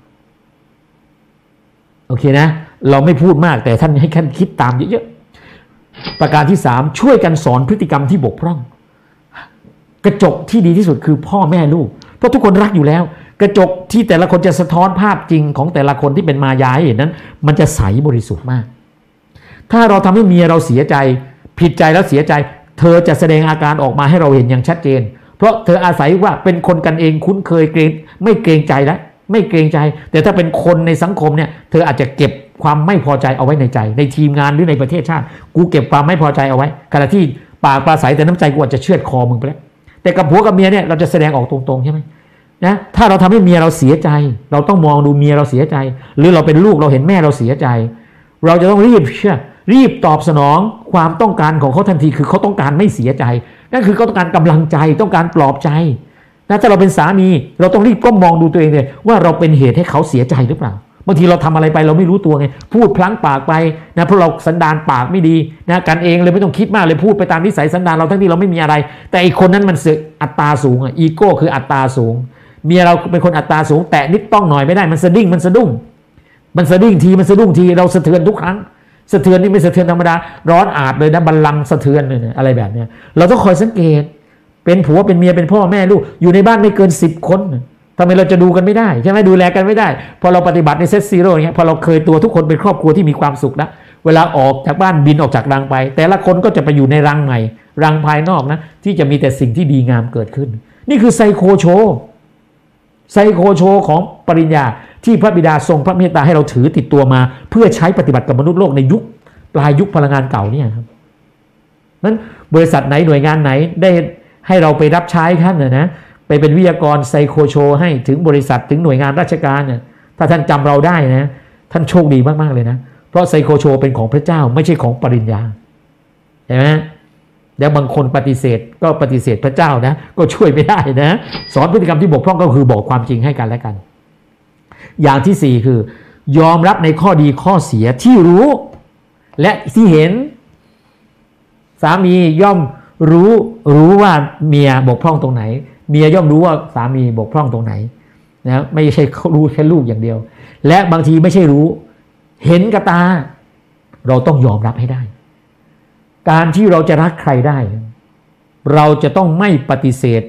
โอเคนะเราไม่พูดมากแต่ท่านให้ท่านคิดตามเยอะๆประการที่สามช่วยกันสอนพฤติกรรมที่บกพร่องกระจกที่ดีที่สุดคือพ่อแม่ลูกเพราะทุกคนรักอยู่แล้วกระจกที่แต่ละคนจะสะท้อนภาพจริงของแต่ละคนที่เป็นมายาให้เห็นนั้นมันจะใสบริสุทธิ์มากถ้าเราทำให้เมียเราเสียใจผิดใจแล้วเสียใจเธอจะแสดงอาการออกมาให้เราเห็นอย่างชัดเจนเพราะเธออาศัยว่าเป็นคนกันเองคุ้นเคยเกรงไม่เกรงใจแล้วไม่เกรงใจแต่ถ้าเป็นคนในสังคมเนี่ยเธออาจจะเก็บความไม่พอใจเอาไว้ในใจในทีมงานหรือในประเทศชาติกูเก็บความไม่พอใจเอาไว้ขณะที่ปากปราศัยแต่น้ำใจกูอาจจะเชือดคอมึงไปแล้วแต่กับผัวกับเมียเนี่ยเราจะแสดงออกตรงๆใช่ไหมนะถ้าเราทำให้เมียเราเสียใจเราต้องมองดูเมียเราเสียใจหรือเราเป็นลูกเราเห็นแม่เราเสียใจเราจะต้องรีบเชื่อรีบตอบสนองความต้องการของเขาทันทีคือเขาต้องการไม่เสียใจนั่นคือเขาต้องการกำลังใจต้องการปลอบใจนะถ้าเราเป็นสามีเราต้องรีบก้มมองดูตัวเองเลยว่าเราเป็นเหตุให้เขาเสียใจหรือเปล่าบางทีเราทำอะไรไปเราไม่รู้ตัวไงพูดพลั้งปากไปนะเพราะเราสันดานปากไม่ดีนะกันเองเลยไม่ต้องคิดมากเลยพูดไปตามนิสัยสันดานเราทั้งที่เราไม่มีอะไรแต่อีกคนนั้นมันเสือกอัตตาสูงอ่ะอีโก้คืออัตตาสูงเมียเราเป็นคนอัตตาสูงแตะนิดต้องหน่อยไม่ได้มันสะดิ้งมันสะดุ้งมันสะดิ้งทีมันสะดุ้งทีเราสะเทือนทุกครั้งสะเทือนนี่ไม่สะเทือนธรรมดาร้อนอาดเลยนะบัลลังก์สะเทือนเลยนะอะไรแบบเนี้ยเราต้องคอยสังเกตเป็นผัวเป็นเมียเป็นพ่อแม่ลูกอยู่ในบ้านไม่เกินสิบคนทำไมเราจะดูกันไม่ได้ใช่ไหมดูแลกันไม่ได้พอเราปฏิบัติในเซตซีโร่เงี้ยพอเราเคยตัวทุกคนเป็นครอบครัวที่มีความสุขนะเวลาออกจากบ้านบินออกจากรังไปแต่ละคนก็จะไปอยู่ในรังใหม่รังภายนอกนะที่จะมีแต่สิ่งที่ดีงามเกิดขึ้นนี่คือไซโคโชไซโคโชของปริญญาที่พระบิดาทรงพระเมตตาให้เราถือติดตัวมาเพื่อใช้ปฏิบัติกับมนุษย์โลกในยุคปลายยุคพลังงานเก่าเนี่ยครับนั้นบริษัทไหนหน่วยงานไหนได้ให้เราไปรับใช้ท่านนะนะไปเป็นวิทยากรไซโคโชให้ถึงบริษัทถึงหน่วยงานราชการเนี่ยถ้าท่านจำเราได้นะท่านโชคดีมากๆเลยนะเพราะไซโคโชเป็นของพระเจ้าไม่ใช่ของปริญญาใช่ไหมแล้วบางคนปฏิเสธก็ปฏิเสธพระเจ้านะก็ช่วยไม่ได้นะสอนพฤติกรรมที่บกพร่องก็คือบอกความจริงให้กันและกันอย่างที่สี่คือยอมรับในข้อดีข้อเสียที่รู้และที่เห็นสามีย่อมรู้รู้ว่าเมียบกพร่องตรงไหนเมียย่อมรู้ว่าสามีบกพร่องตรงไหนนะไม่ใช่เขารู้แค่ลูกอย่างเดียวและบางทีไม่ใช่รู้เห็นกับตาเราต้องยอมรับให้ได้การที่เราจะรักใครได้เราจะต้องไม่ปฏิเสธ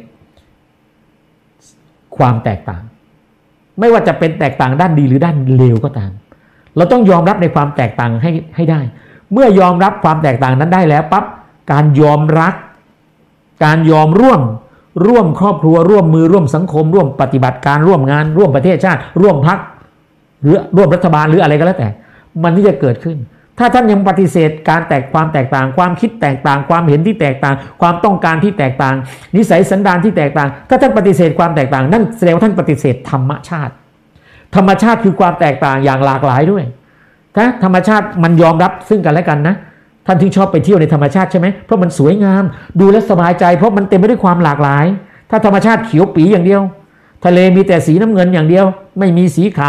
ความแตกต่างไม่ว่าจะเป็นแตกต่างด้านดีหรือด้านเลวก็ตามเราต้องยอมรับในความแตกต่างให้ให้ได้เมื่อยอมรับความแตกต่างนั้นได้แล้วปั๊บการยอมรักการยอมร่วมร่วมครอบครัวร่วมมือร่วมสังคมร่วมปฏิบัติการร่วมงานร่วมประเทศชาติร่วมพรรคหรือร่วมรัฐบาลหรืออะไรก็แล้วแต่มันที่จะเกิดขึ้นถ้าท่านยังปฏิเสธการแตกความแตกต่างความคิดแตกต่างความเห็นที่แตกต่างความต้องการที่แตกต่างนิสัยสันดานที่แตกต่างถ้าท่านปฏิเสธความแตกต่างนั่นแสดงว่าท่านปฏิเสธธรรมชาติธรรมชาติคือความแตกต่างอย่างหลากหลายด้วยถ้าธรรมชาติมันยอมรับซึ่งกันและกันนะท่านที่ชอบไปเที่ยวในธรรมชาติใช่ไหมเพราะมันสวยงามดูแลสบายใจเพราะมันเต็มไปด้วยความหลากหลายถ้าธรรมชาติเขียวปีอย่างเดียวทะเลมีแต่สีน้ำเงินอย่างเดียวไม่มีสีขาว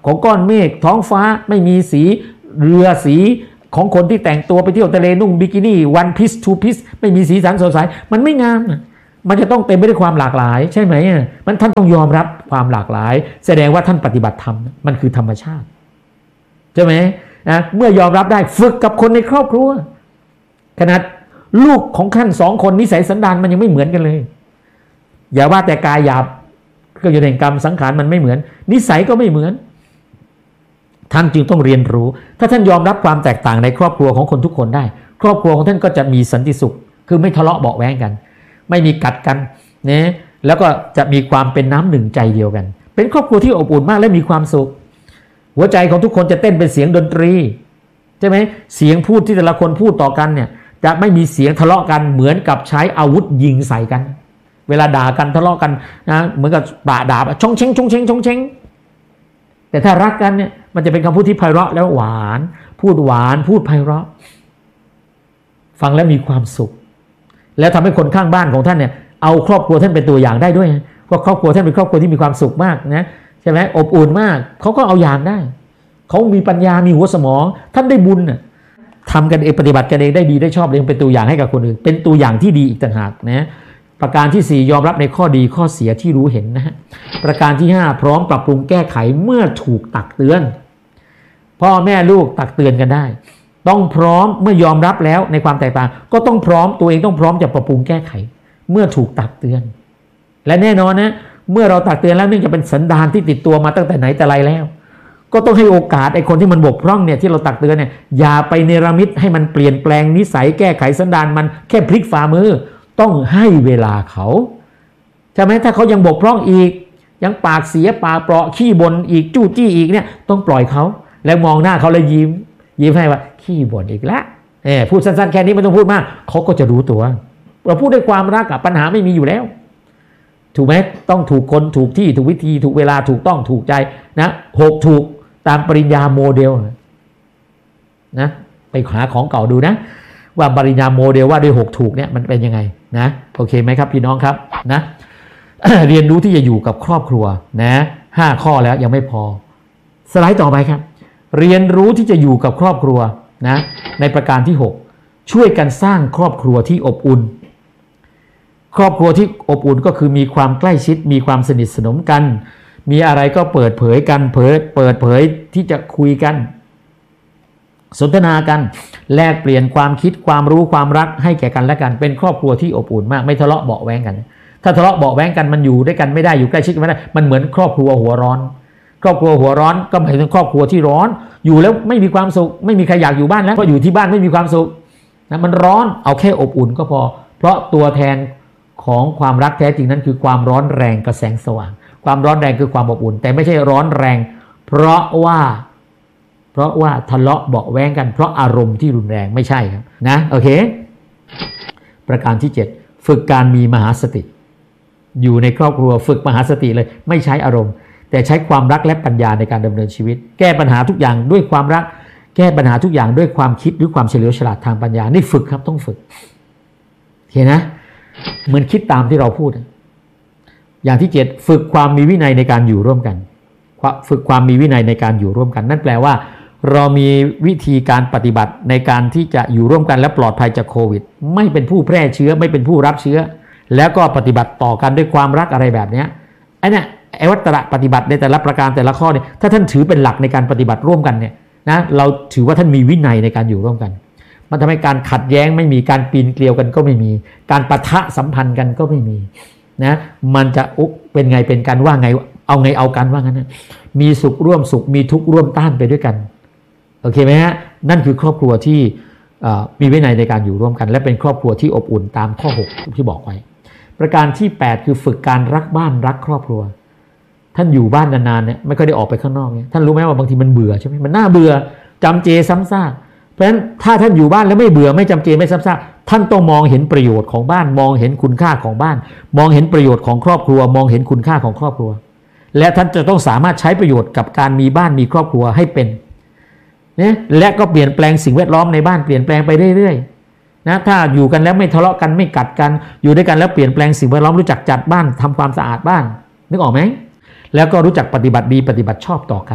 ของก้อนเมฆท้องฟ้าไม่มีสีเรือสีของคนที่แต่งตัวไปเที่ยวทะเลนุ่งบิกินี่วันพีซทูพีซไม่มีสีสันสดใสมันไม่งามมันจะต้องเต็มไปด้วยความหลากหลายใช่ไหมมันท่านต้องยอมรับความหลากหลายแสดงว่าท่านปฏิบัติธรรมมันคือธรรมชาติใช่ไหมนะเมื่อยอมรับได้ฝึกกับคนในครอบครัวขนาดลูกของท่านสองคนนิสัยสันดานมันยังไม่เหมือนกันเลยอย่าว่าแต่กายหยาบก็อยู่ในกรรมสังขารมันไม่เหมือนนิสัยก็ไม่เหมือนท่านจึงต้องเรียนรู้ถ้าท่านยอมรับความแตกต่างในครอบครัวของคนทุกคนได้ครอบครัวของท่านก็จะมีสันติสุขคือไม่ทะเลาะเบาะแว้งกันไม่มีกัดกันนะแล้วก็จะมีความเป็นน้ำหนึ่งใจเดียวกันเป็นครอบครัวที่อบอุ่นมากและมีความสุขหัวใจของทุกคนจะเต้นเป็นเสียงดนตรีใช่ไหมเสียงพูดที่แต่ละคนพูดต่อกันเนี่ยจะไม่มีเสียงทะเลาะกันเหมือนกับใช้อาวุธยิงใส่กันเวลาด่ากันทะเลาะกันนะเหมือนกับด่าด่าชงเชงชงเชงชงเชงแต่ถ้ารักกันเนี่ยมันจะเป็นคำพูดที่ไพเราะแล้วหวานพูดหวานพูดไพเราะฟังแล้วมีความสุขแล้วทำให้คนข้างบ้านของท่านเนี่ยเอาครอบครัวท่านเป็นตัวอย่างได้ด้วยเพราะครอบครัวท่านเป็นครอบครัวที่มีความสุขมากนะใช่ไหมอบอุ่นมากเขาก็เอาอย่างได้เขามีปัญญามีหัวสมองท่านได้บุญน่ะทำกันเองปฏิบัติกันเองได้ดีได้ชอบเลยเป็นตัวอย่างให้กับคนอื่นเป็นตัวอย่างที่ดีอีกต่างหากนะประการที่สี่ยอมรับในข้อดีข้อเสียที่รู้เห็นนะฮะประการที่ห้าพร้อมปรับปรุงแก้ไขเมื่อถูกตักเตือนพ่อแม่ลูกตักเตือนกันได้ต้องพร้อมเมื่อยอมรับแล้วในความแตกต่างก็ต้องพร้อมตัวเองต้องพร้อมจะปรับปรุงแก้ไขเมื่อถูกตักเตือนและแน่นอนนะเมื่อเราตักเตือนแล้วเนื่องจากเป็นสันดานที่ติดตัวมาตั้งแต่ไหนแต่ไรแล้วก็ต้องให้โอกาสไอ้คนที่มันบกพร่องเนี่ยที่เราตักเตือนเนี่ยอย่าไปเนรมิตให้มันเปลี่ยนแปลงนิสัยแก้ไขสันดานมันแค่พลิกฝ่ามือต้องให้เวลาเขาใช่ไหมถ้าเขายังบกพร่องอีกยังปากเสียปากเปราะขี้บ่นอีกจู้จี้อีกเนี่ยต้องปล่อยเขาแล้วมองหน้าเขาแล้วยิ้มยิ้มให้ว่าขี้บ่นอีกแล้วเออพูดสั้นๆแค่นี้ไม่ต้องพูดมากเขาก็จะรู้ตัวเราพูดด้วยความรักกับปัญหาไม่มีอยู่แล้วถูกไหมต้องถูกคนถูกที่ถูกวิธีถูกเวลาถูกต้องถูกใจนะหกถูกตามปริญญาโมเดลนะไปหาของเก่าดูนะว่าปริญญาโมเดลว่าด้วยหกถูกเนี่ยมันเป็นยังไงนะโอเคไหมครับพี่น้องครับนะ เรียนรู้ที่จะอยู่กับครอบครัวนะห้าข้อแล้วยังไม่พอสไลด์ต่อไปครับเรียนรู้ที่จะอยู่กับครอบครัวนะในประการที่หกช่วยกันสร้างครอบครัวที่อบอุ่นครอบครัวที่อบอุ่นก็คือมีความใกล้ชิดมีความสนิทสนมกันมีอะไรก็เปิดเผยกันเผยเปิดเผยที่จะคุยกันสนทนากันแลกเปลี่ยนความคิดความรู้ความรักให้แก่กันและกันเป็นครอบครัวที่อบอุ่นมากไม่ทะเลาะเบาะแว้งกันถ้าทะเลาะเบาะแว้งกันมันอยู่ด้วยกันไม่ได้อยู่ใกล้ชิดกันไม่ได้มันเหมือนครอบครัวหัวร้อนครอบครัวหัวร้อนก็หมายถึงครอบครัวที่ร้อนอยู่แล้วไม่มีความสุขไม่มีใครอยากอยู่บ้านแล้วเพราะอยู่ที่บ้านไม่มีความสุขนะมันร้อนเอาแค่อบอุ่นก็พอเพราะตัวแทนของความรักแท้จริงนั้นคือความร้อนแรงกับแสงสว่างความร้อนแรงคือความอบอุ่นแต่ไม่ใช่ร้อนแรงเพราะว่าเพราะว่าทะเลาะเบาะแว้งกันเพราะอารมณ์ที่รุนแรงไม่ใช่ครับนะโอเคประการที่เจ็ดฝึกการมีมหาสติอยู่ในครอบครัวฝึกมหาสติเลยไม่ใช้อารมณ์แต่ใช้ความรักและปัญญาในการดำเนินชีวิตแก้ปัญหาทุกอย่างด้วยความรักแก้ปัญหาทุกอย่างด้วยความคิดด้วยความเฉลียวฉลาดทางปัญญานี่ฝึกครับต้องฝึกเห็นนะเหมือนคิดตามที่เราพูดอย่างที่เจ็ดฝึกความมีวินัยในการอยู่ร่วมกันฝึกความมีวินัยในการอยู่ร่วมกันนั่นแปลว่าเรามีวิธีการปฏิบัติในการที่จะอยู่ร่วมกันและปลอดภัยจากโควิดไม่เป็นผู้แพร่เชื้อไม่เป็นผู้รับเชื้อแล้วก็ปฏิบัติต่อกันด้วยความรักอะไรแบบนี้ไอ้เนี่ยไอ้วัตระปฏิบัติในแต่ละประการแต่ละข้อเนี่ยถ้าท่านถือเป็นหลักในการปฏิบัติร่วมกันเนี่ยนะเราถือว่าท่านมีวินัยในการอยู่ร่วมกันมันทำให้การขัดแย้งไม่มีการปีนเกลียวกันก็ไม่มีการปะทะสัมพันธ์กันก็ไม่มีนะมันจะอุ๊เป็นไงเป็นกันว่าไงเอาไงเอากันว่างั้นนะมีสุขร่วมสุขมีทุกข์ร่วมต้านไปด้วยกันโอเคไหมฮะนั่นคือครอบครัวที่มีวินัยในการอยู่ร่วมกันและเป็นครอบครัวที่อบอุ่นตามข้อหกที่บอกไว้ประการที่แปดคือฝึกการรักบ้านรักครอบครัวท่านอยู่บ้านนานๆเนี่ยไม่ค่อยได้ออกไปข้างนอกเนี่ยท่านรู้ไหมว่าบางทีมันเบื่อใช่ไหมมันน่าเบื่อจำเจซ้ำซากเพราะฉะนั้นถ้าท่านอยู่บ้านแล้วไม่เบื่อไม่จำเจไม่ซ้ำซากท่านต้องมองเห็นประโยชน์ของบ้านมองเห็นคุณค่าของบ้านมองเห็นประโยชน์ของครอบครัวมองเห็นคุณค่าของครอบครัวและท่านจะต้องสามารถใช้ประโยชน์กับการมีบ้านมีครอบครัวให้เป็นเนี่ยและก็เปลี่ยนแปลงสิ่งแวดล้อมในบ้านเปลี่ยนแปลงไปเรื่อยๆนะถ้าอยู่กันแล้วไม่ทะเลาะกันไม่กัดกันอยู่ด้วยกันแล้วเปลี่ยนแปลงสิ่งแวดล้อมรู้จักจัดบ้านทำความสะอาดบ้านนึกออกไหมแล้วก็รู้จักปฏิบัติดีปฏิบัติชอบต่อกันเนี่ย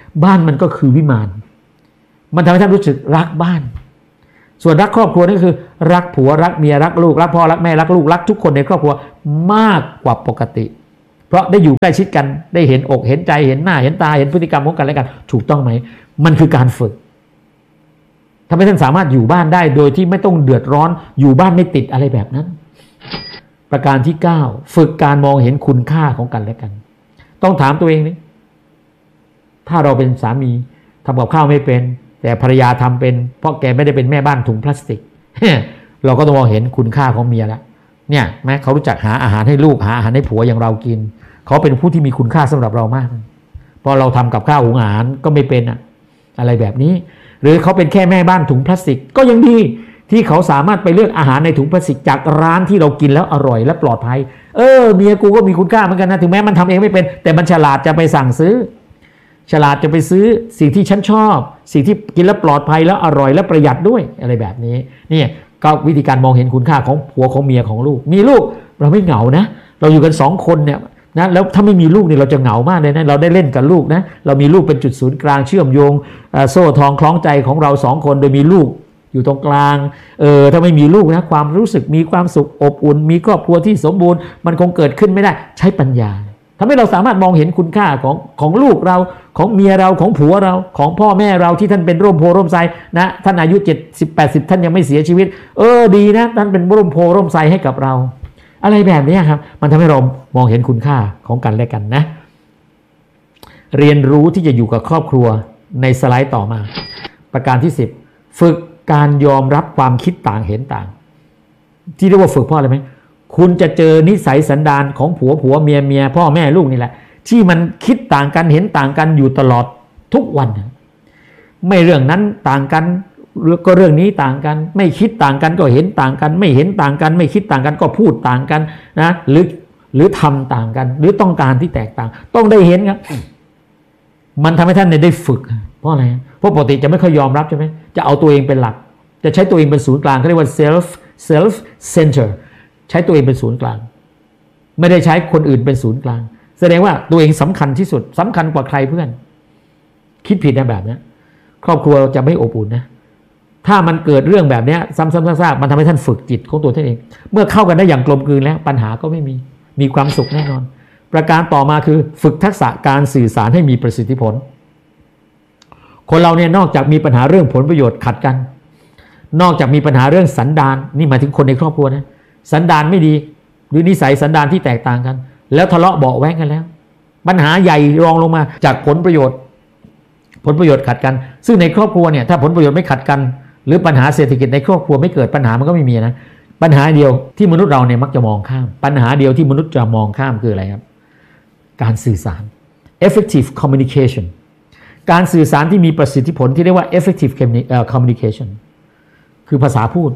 บ้านมันก็คือวิมานมันทำให้ท่านรู้สึกรักบ้านส่วนรักครอบครัวนี่คือรักผัวรักเมียรักลูกรักพ่อรักแม่รักลูกรักทุกคนในครอบครัวมากกว่าปกติเพราะได้อยู่ใกล้ชิดกันได้เห็นอกเห็นใจเห็นหน้าเห็นตาเห็นพฤติกรรมของกันและกันถูกต้องไหมมันคือการฝึกทำให้ท่านสามารถอยู่บ้านได้โดยที่ไม่ต้องเดือดร้อนอยู่บ้านไม่ติดอะไรแบบนั้นประการที่เก้าฝึกการมองเห็นคุณค่าของกันและกันต้องถามตัวเองนี่ถ้าเราเป็นสามีทำกับข้าวไม่เป็นแต่ภรรยาทำเป็นเพราะแกไม่ได้เป็นแม่บ้านถุงพลาสติก เราก็ต้องมองเห็นคุณค่าของเมียแล้วเนี่ยแม้เขารู้จักหาอาหารให้ลูกหาอาหารให้ผัวอย่างเรากินเขาเป็นผู้ที่มีคุณค่าสำหรับเรามากพอเราทำกับข้าวหุงอาหารก็ไม่เป็นอะอะไรแบบนี้หรือเขาเป็นแค่แม่บ้านถุงพลาสติกก็ยังดีที่เขาสามารถไปเลือกอาหารในถุงพลาสติกจากร้านที่เรากินแล้วอร่อยและปลอดภัยเออเมียกูก็มีคุณค่าเหมือนกันนะถึงแม้มันทำเองไม่เป็นแต่มันฉลาดจะไปสั่งซื้อฉลาดจะไปซื้อสิ่งที่ฉันชอบสิ่งที่กินแล้วปลอดภัยแล้วอร่อยและประหยัดด้วยอะไรแบบนี้นี่ก็วิธีการมองเห็นคุณค่าของผัวของเมียของลูกมีลูกเราไม่เหงานะเราอยู่กันสองคนเนี่ยนะแล้วถ้าไม่มีลูกเนี่ยเราจะเหงามากเลยนะเราได้เล่นกับลูกนะเรามีลูกเป็นจุดศูนย์กลางเชื่อมโยงโซ่ทองคล้องใจของเราสองคนโดยมีลูกอยู่ตรงกลางเออถ้าไม่มีลูกนะความรู้สึกมีความสุขอบอุ่นมีครอบครัวที่สมบูรณ์มันคงเกิดขึ้นไม่ได้ใช้ปัญญาทำให้เราสามารถมองเห็นคุณค่าของของลูกเราของเมียเราของผัวเราของพ่อแม่เราที่ท่านเป็นร่มโพร่มไทรนะท่านอายุเจ็ดสิบ แปดสิบท่านยังไม่เสียชีวิตเออดีนะท่านเป็นร่มโพร่มไทรให้กับเราอะไรแบบนี้ครับมันทำให้เรามองเห็นคุณค่าของกันและกันนะเรียนรู้ที่จะอยู่กับครอบครัวในสไลด์ต่อมาประการที่สิบฝึกการยอมรับความคิดต่างเห็นต่างที่เรียกว่าฝึกเพราะอะไรไหมคุณจะเจอนิสัยสันดานของผัวผัวเมียเมียพ่อแม่ลูกนี่แหละที่มันคิดต่างกันเห็นต่างกันอยู่ตลอดทุกวันไม่เรื่องนั้นต่างกันก็เรื่องนี้ต่างกันไม่คิดต่างกันก็เห็นต่างกันไม่เห็นต่างกันไม่คิดต่างกันก็พูดต่างกันนะหรือหรือทำต่างกันหรือต้องการที่แตกต่างต้องได้เห็นครับมันทำให้ท่านได้ฝึกเพราะอะไรเพราะปกติจะไม่ค่อยยอมรับใช่ไหมจะเอาตัวเองเป็นหลักจะใช้ตัวเองเป็นศูนย์กลางเขาเรียกว่า self self center ใช้ตัวเองเป็นศูนย์กลางไม่ได้ใช้คนอื่นเป็นศูนย์กลางแสดงว่าตัวเองสำคัญที่สุดสำคัญกว่าใครเพื่อนคิดผิดนะแบบนี้ครอบครัวจะไม่อบอุ่นนะถ้ามันเกิดเรื่องแบบนี้ซ้ำๆซากๆมันทำให้ท่านฝึกจิตของตัวท่านเองเมื่อเข้ากันได้อย่างกลมกลืนแล้วปัญหาก็ไม่มีมีความสุขแน่นอนประการต่อมาคือฝึกทักษะการสื่อสารให้มีประสิทธิผลคนเราเนี่ยนอกจากมีปัญหาเรื่องผลประโยชน์ขัดกันนอกจากมีปัญหาเรื่องสันดานนี่หมายถึงคนในครอบครัวนะสันดานไม่ดีหรือนิสัยสันดานที่แตกต่างกันแล้วทะเลาะเบาะแว้งกันแล้วปัญหาใหญ่รองลงมาจากผลประโยชน์ผลประโยชน์ขัดกันซึ่งในครอบครัวเนี่ยถ้าผลประโยชน์ไม่ขัดกันหรือปัญหาเศรษฐกิจในครอบครัวไม่เกิดปัญหามันก็ไม่มีนะปัญหาเดียวที่มนุษย์เราเนี่ยมักจะมองข้ามปัญหาเดียวที่มนุษย์จะมองข้ามคืออะไรครับการสื่อสาร effective communication การสื่อสารที่มีประสิทธิผลที่เรียกว่า effective communication คือภาษาพูด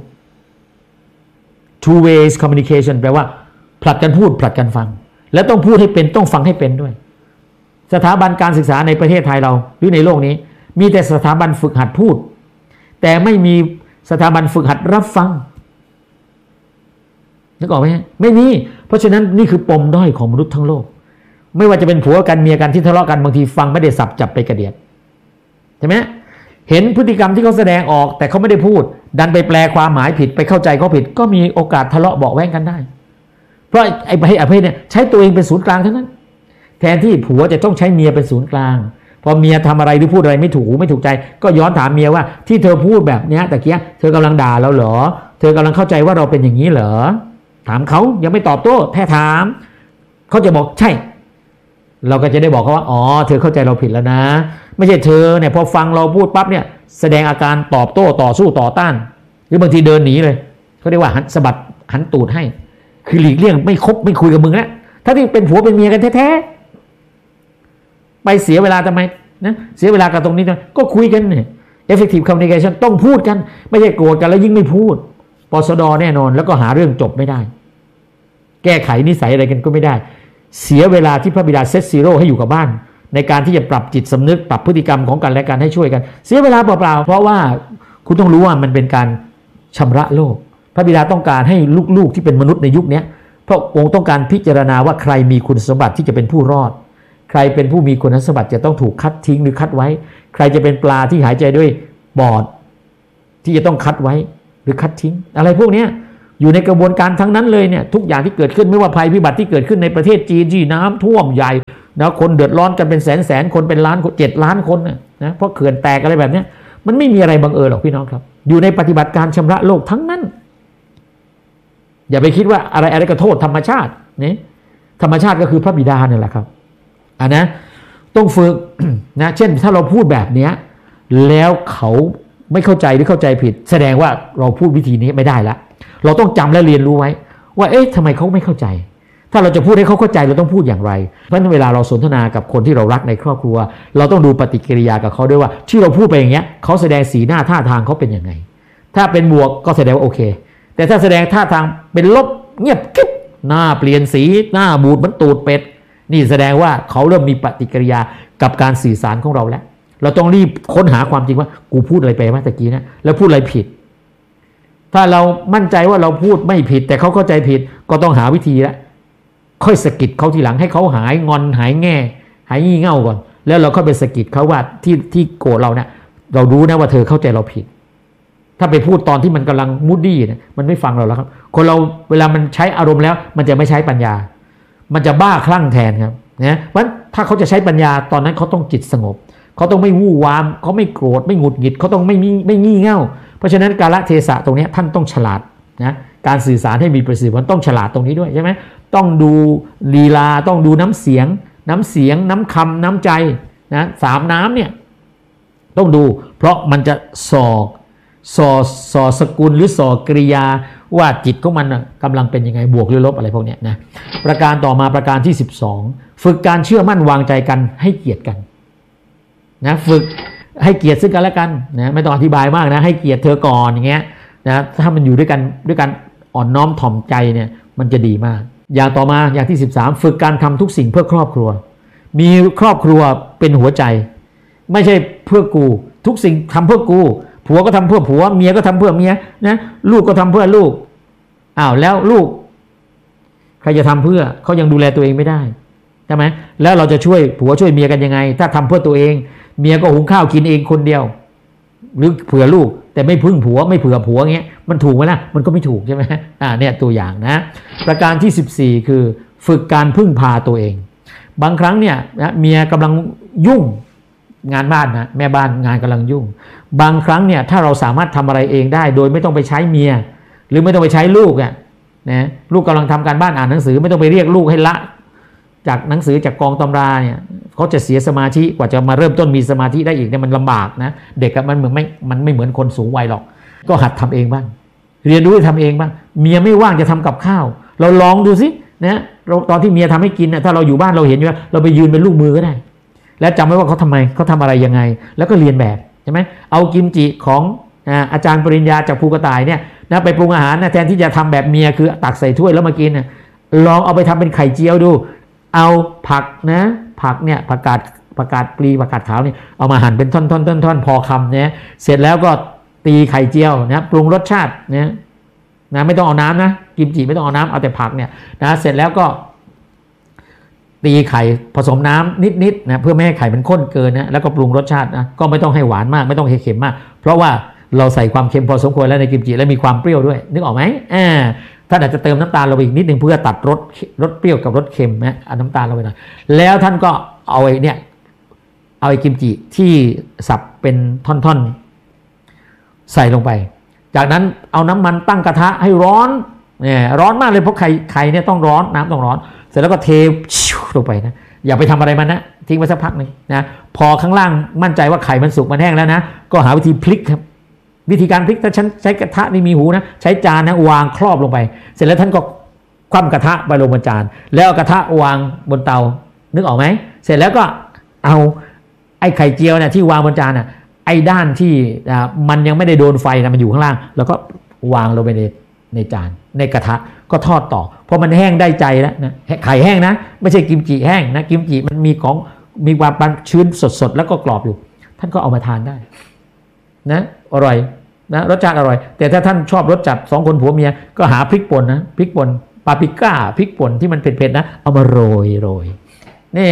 two ways communication แปลว่าผลัดกันพูดผลัดกันฟังและต้องพูดให้เป็นต้องฟังให้เป็นด้วยสถาบันการศึกษาในประเทศไทยเราหรือในโลกนี้มีแต่สถาบันฝึกหัดพูดแต่ไม่มีสถาบันฝึกหัดรับฟังนึกออกไหมไม่มีเพราะฉะนั้นนี่คือปมด้อยของมนุษย์ทั้งโลกไม่ว่าจะเป็นผัวกันเมียกันที่ทะเลาะกันบางทีฟังไม่ได้สับจับไปกระเดียดใช่ไหมเห็นพฤติกรรมที่เขาแสดงออกแต่เขาไม่ได้พูดดันไปแปลความหมายผิดไปเข้าใจเขาผิดก็มีโอกาสทะเลาะเบาะแว้งกันได้เพราะไอ้ประเภทประเภทเนี่ยใช้ตัวเองเป็นศูนย์กลางเท่านั้นแทนที่ผัวจะต้องใช้เมียเป็นศูนย์กลางพอเมียทำอะไรหรือพูดอะไรไม่ถูกไม่ถูกใจก็ย้อนถามเมียว่าที่เธอพูดแบบเนี้ยตะเกียเธอกำลังด่าเราเหรอเธอกำลังเข้าใจว่าเราเป็นอย่างนี้เหรอถามเขายังไม่ตอบโต้แค่ถามเขาจะบอกใช่เราก็จะได้บอกเขาว่าอ๋อเธอเข้าใจเราผิดแล้วนะไม่ใช่เธอเนี่ยพอฟังเราพูดปั๊บเนี่ยแสดงอาการตอบโต้ต่อสู้ต่อต้านหรือบางทีเดินหนีเลยเขาเรียกว่าหันสะบัดหันตูดให้คือหลีกเลี่ยงไม่คบไม่คุยกับมึงแล้วถ้าที่เป็นผัวเป็นเมียกันแท้ๆไปเสียเวลาทำไมนะเสียเวลากับตรงนี้นะก็คุยกันเนี่ย effective communication ต้องพูดกันไม่ใช่โกรธกันแล้วยิ่งไม่พูดปสดแน่นอนแล้วก็หาเรื่องจบไม่ได้แก้ไขนิสัยอะไรกันก็ไม่ได้เสียเวลาที่พระบิดาเซตซีโร่ให้อยู่กับบ้านในการที่จะปรับจิตสำนึกปรับพฤติกรรมของกันและกันให้ช่วยกันเสียเวลาเปล่าๆเพราะว่าคุณต้องรู้ว่ามันเป็นการชำระโลกพระบิดาต้องการให้ลูกๆที่เป็นมนุษย์ในยุคนี้พระองค์ต้องการพิจารณาว่าใครมีคุณสมบัติที่จะเป็นผู้รอดใใครเป็นผู้มีคุณสมบัติจะต้องถูกคัดทิ้งหรือคัดไว้ใครจะเป็นปลาที่หายใจด้วยปอดที่จะต้องคัดไว้หรือคัดทิ้งอะไรพวกนี้อยู่ในกระบวนการทั้งนั้นเลยเนี่ยทุกอย่างที่เกิดขึ้นไม่ว่าภัยพิบัติที่เกิดขึ้นในประเทศจีนที่น้ำท่วมใหญ่นะคนเดือดร้อนกันเป็นแสนแสนคนเป็นล้านเจ็ดล้านคนนะนะเพราะเขื่อนแตกอะไรแบบนี้มันไม่มีอะไรบังเอิญหรอกพี่น้องครับอยู่ในปฏิบัติการชำระโลกทั้งนั้นอย่าไปคิดว่าอะไรอะไรก็โทษธรรมชาตินี่ธรรมชาติก็คือพระบิดาเนี่ยแหละครับอันนะต้องฝึก นะเช่นถ้าเราพูดแบบนี้แล้วเขาไม่เข้าใจหรือเข้าใจผิดแสดงว่าเราพูดวิธีนี้ไม่ได้ละเราต้องจำและเรียนรู้ไว้ว่าเอ๊ะทำไมเขาไม่เข้าใจถ้าเราจะพูดให้เขาเข้าใจเราต้องพูดอย่างไรเพราะฉะนั้นเวลาเราสนทนากับคนที่เรารักในครอบครัวเราต้องดูปฏิกิริยากับเขาด้วยว่าที่เราพูดไปอย่างเงี้ยเขาแสดงสีหน้าท่าทางเขาเป็นยังไงถ้าเป็นบวกก็แสดงว่าโอเคแต่ถ้าแสดงท่าทางเป็นลบเงียบกิ๊บหน้าเปลี่ยนสีหน้าบูดเหมือนตูดเป็ดนี่แสดงว่าเขาเริ่มมีปฏิกิริยากับการสื่อสารของเราแล้วเราต้องรีบค้นหาความจริงว่ากูพูดอะไรไปเมื่อกี้นะแล้วพูดอะไรผิดถ้าเรามั่นใจว่าเราพูดไม่ผิดแต่เขาเข้าใจผิดก็ต้องหาวิธีแล้วค่อยสะกิดเขาทีหลังให้เขาหายงอนหายแง่หายงี่เง่าก่อนแล้วเราค่อยไปสะกิดเขาว่าที่ที่โกรธเราเนี่ยเรารู้นะว่าเธอเข้าใจเราผิดถ้าไปพูดตอนที่มันกำลังมูดดี้เนี่ยมันไม่ฟังเราแล้วครับคนเราเวลามันใช้อารมณ์แล้วมันจะไม่ใช้ปัญญามันจะบ้าคลั่งแทนครับนะเพราะถ้าเขาจะใช้ปัญญาตอนนั้นเขาต้องจิตสงบเขาต้องไม่วู่วามเขาไม่โกรธไม่หงุดหงิดเขาต้องไม่มีไม่งี่เง่าเพราะฉะนั้นกาลเทศะตรงนี้ท่านต้องฉลาดนะการสื่อสารให้มีประสิทธิผลต้องฉลาดตรงนี้ด้วยใช่ไหมต้องดูลีลาต้องดูน้ำเสียงน้ำเสียงน้ำคำน้ำใจนะสามน้ำเนี่ยต้องดูเพราะมันจะส่อส่อส่อสกุลหรือส่อกริยาว่าจิตของมันกำลังเป็นยังไงบวกหรือลบอะไรพวกนี้นะประการต่อมาประการที่สิบสองฝึกการเชื่อมั่นวางใจกันให้เกียรติกันนะฝึกให้เกียรติซึ่งกันและกันนะไม่ต้องอธิบายมากนะให้เกียรติเธอก่อนอย่างเงี้ยนะถ้ามันอยู่ด้วยกันด้วยกันอ่อนน้อมถ่อมใจเนี่ยมันจะดีมากอย่างต่อมาอย่างที่สิบสามฝึกการทำทุกสิ่งเพื่อครอบครัวมีครอบครัวเป็นหัวใจไม่ใช่เพื่อกูทุกสิ่งทำเพื่อกูผัวก็ทำเพื่อผัวเมียก็ทำเพื่อเมียนะลูกก็ทำเพื่อลูกอ้าวแล้วลูกใครจะทำเพื่อเขายังดูแลตัวเองไม่ได้ใช่ไหมแล้วเราจะช่วยผัวช่วยเมียกันยังไงถ้าทำเพื่อตัวเองเมียก็หุงข้าวกินเองคนเดียวหรือเผื่อลูกแต่ไม่พึ่งผัวไม่เผื่อผัวเงี้ยมันถูกไหมล่ะมันก็ไม่ถูกใช่ไหมอ่าเนี่ยตัวอย่างนะประการที่สิบสี่คือฝึกการพึ่งพาตัวเองบางครั้งเนี่ยนะเมียกำลังยุ่งงานบ้านนะแม่บ้านงานกำลังยุ่งบางครั้งเนี่ยถ้าเราสามารถทำอะไรเองได้โดยไม่ต้องไปใช้เมียหรือไม่ต้องไปใช้ลูกอ่ะนะลูกกำลังทำการบ้านอ่านหนังสือไม่ต้องไปเรียกลูกให้ละจากหนังสือจากกองตำราเนี่ยเขาจะเสียสมาธิกว่าจะมาเริ่มต้นมีสมาธิได้อีกเนี่ยมันลำบากนะเด็กมันเหมือนไม่มันไม่เหมือนคนสูงวัยหรอกก็หัดทำเองบ้างเรียนรู้ทำเองบ้างเมียไม่ว่างจะทำกับข้าวเราลองดูสินะเราตอนที่เมียทำให้กินนะถ้าเราอยู่บ้านเราเห็นอยู่เราไปยืนเป็นลูกมือก็ได้แล้วจำไว้ว่าเขาทำไมเขาทำอะไรยังไงแล้วก็เรียนแบบใช่ไหมเอากิมจิของอาจารย์ปริญญาจากภูกระต่ายเนี่ยนะไปปรุงอาหารนะแทนที่จะทำแบบเมียคือตักใส่ถ้วยแล้วมากินนะลองเอาไปทำเป็นไข่เจียวดูเอาผักนะผักเนี่ยผักกาดผักกาดปลีผักกาดขาวเนี่ยเอามาหั่นเป็นท่อนๆๆๆพอคำเนี่ยเสร็จแล้วก็ตีไข่เจียวนะปรุงรสชาติเนี่ยนะไม่ต้องเอาน้ำนะกิมจิไม่ต้องเอาน้ำเอาแต่ผักเนี่ยนะเสร็จแล้วก็ตีไข่ผสมน้ำนิดๆนะเพื่อไม่ให้ไข่มันข้นเกินนะแล้วก็ปรุงรสชาตินะก็ไม่ต้องให้หวานมากไม่ต้องให้เค็มมากเพราะว่าเราใส่ความเค็มพอสมควรแล้วในกิมจิและมีความเปรี้ยวด้วยนึกออกไหมอ่าท่านอาจจะเติมน้ำตาลลงไปอีกนิดนึงเพื่อตัดรสรสเปรี้ยวกับรสเค็มนะเอาน้ำตาลลงไปหน่อยแล้วท่านก็เอาไอ้เนี่ยเอาไอ้กิมจิที่สับเป็นท่อนๆใส่ลงไปจากนั้นเอาน้ำมันตั้งกระทะให้ร้อนเนี่ยร้อนมากเลยเพราะไข่ไข่เนี่ยต้องร้อนน้ำต้องร้อนเสร็จแล้วก็เทลงไปนะอย่าไปทำอะไรมันนะทิ้งไว้สักพักหนึ่งนะพอข้างล่างมั่นใจว่าไข่มันสุกมันแห้งแล้วนะก็หาวิธีพลิกครับวิธีการพลิกถ้าฉันใช้กระทะนี่มีหูนะใช้จานนะวางครอบลงไปเสร็จแล้วท่านก็คว่ำกระทะไปลงบนจานแล้วเอากระทะวางบนเตานึกออกไหมเสร็จแล้วก็เอาไอ้ไข่เจียวเนี่ยที่วางบนจานน่ะไอ้ด้านที่มันยังไม่ได้โดนไฟนะมันอยู่ข้างล่างแล้วก็วางลงไปในในจานในกระทะก็ทอดต่อพอมันแห้งได้ใจแล้วนะไข่แห้งนะไม่ใช่กิมจิแห้งนะกิมจิมันมีของมีความชื้นสดๆแล้วก็กรอบอยู่ท่านก็เอามาทานได้นะอร่อยนะรสชาติอร่อยแต่ถ้าท่านชอบรสจัดสองคนผัวเมียก็หาพริกป่นนะพริกป่นปาปริก้าพริกป่นที่มันเผ็ดๆนะเอามาโรยโรยนี่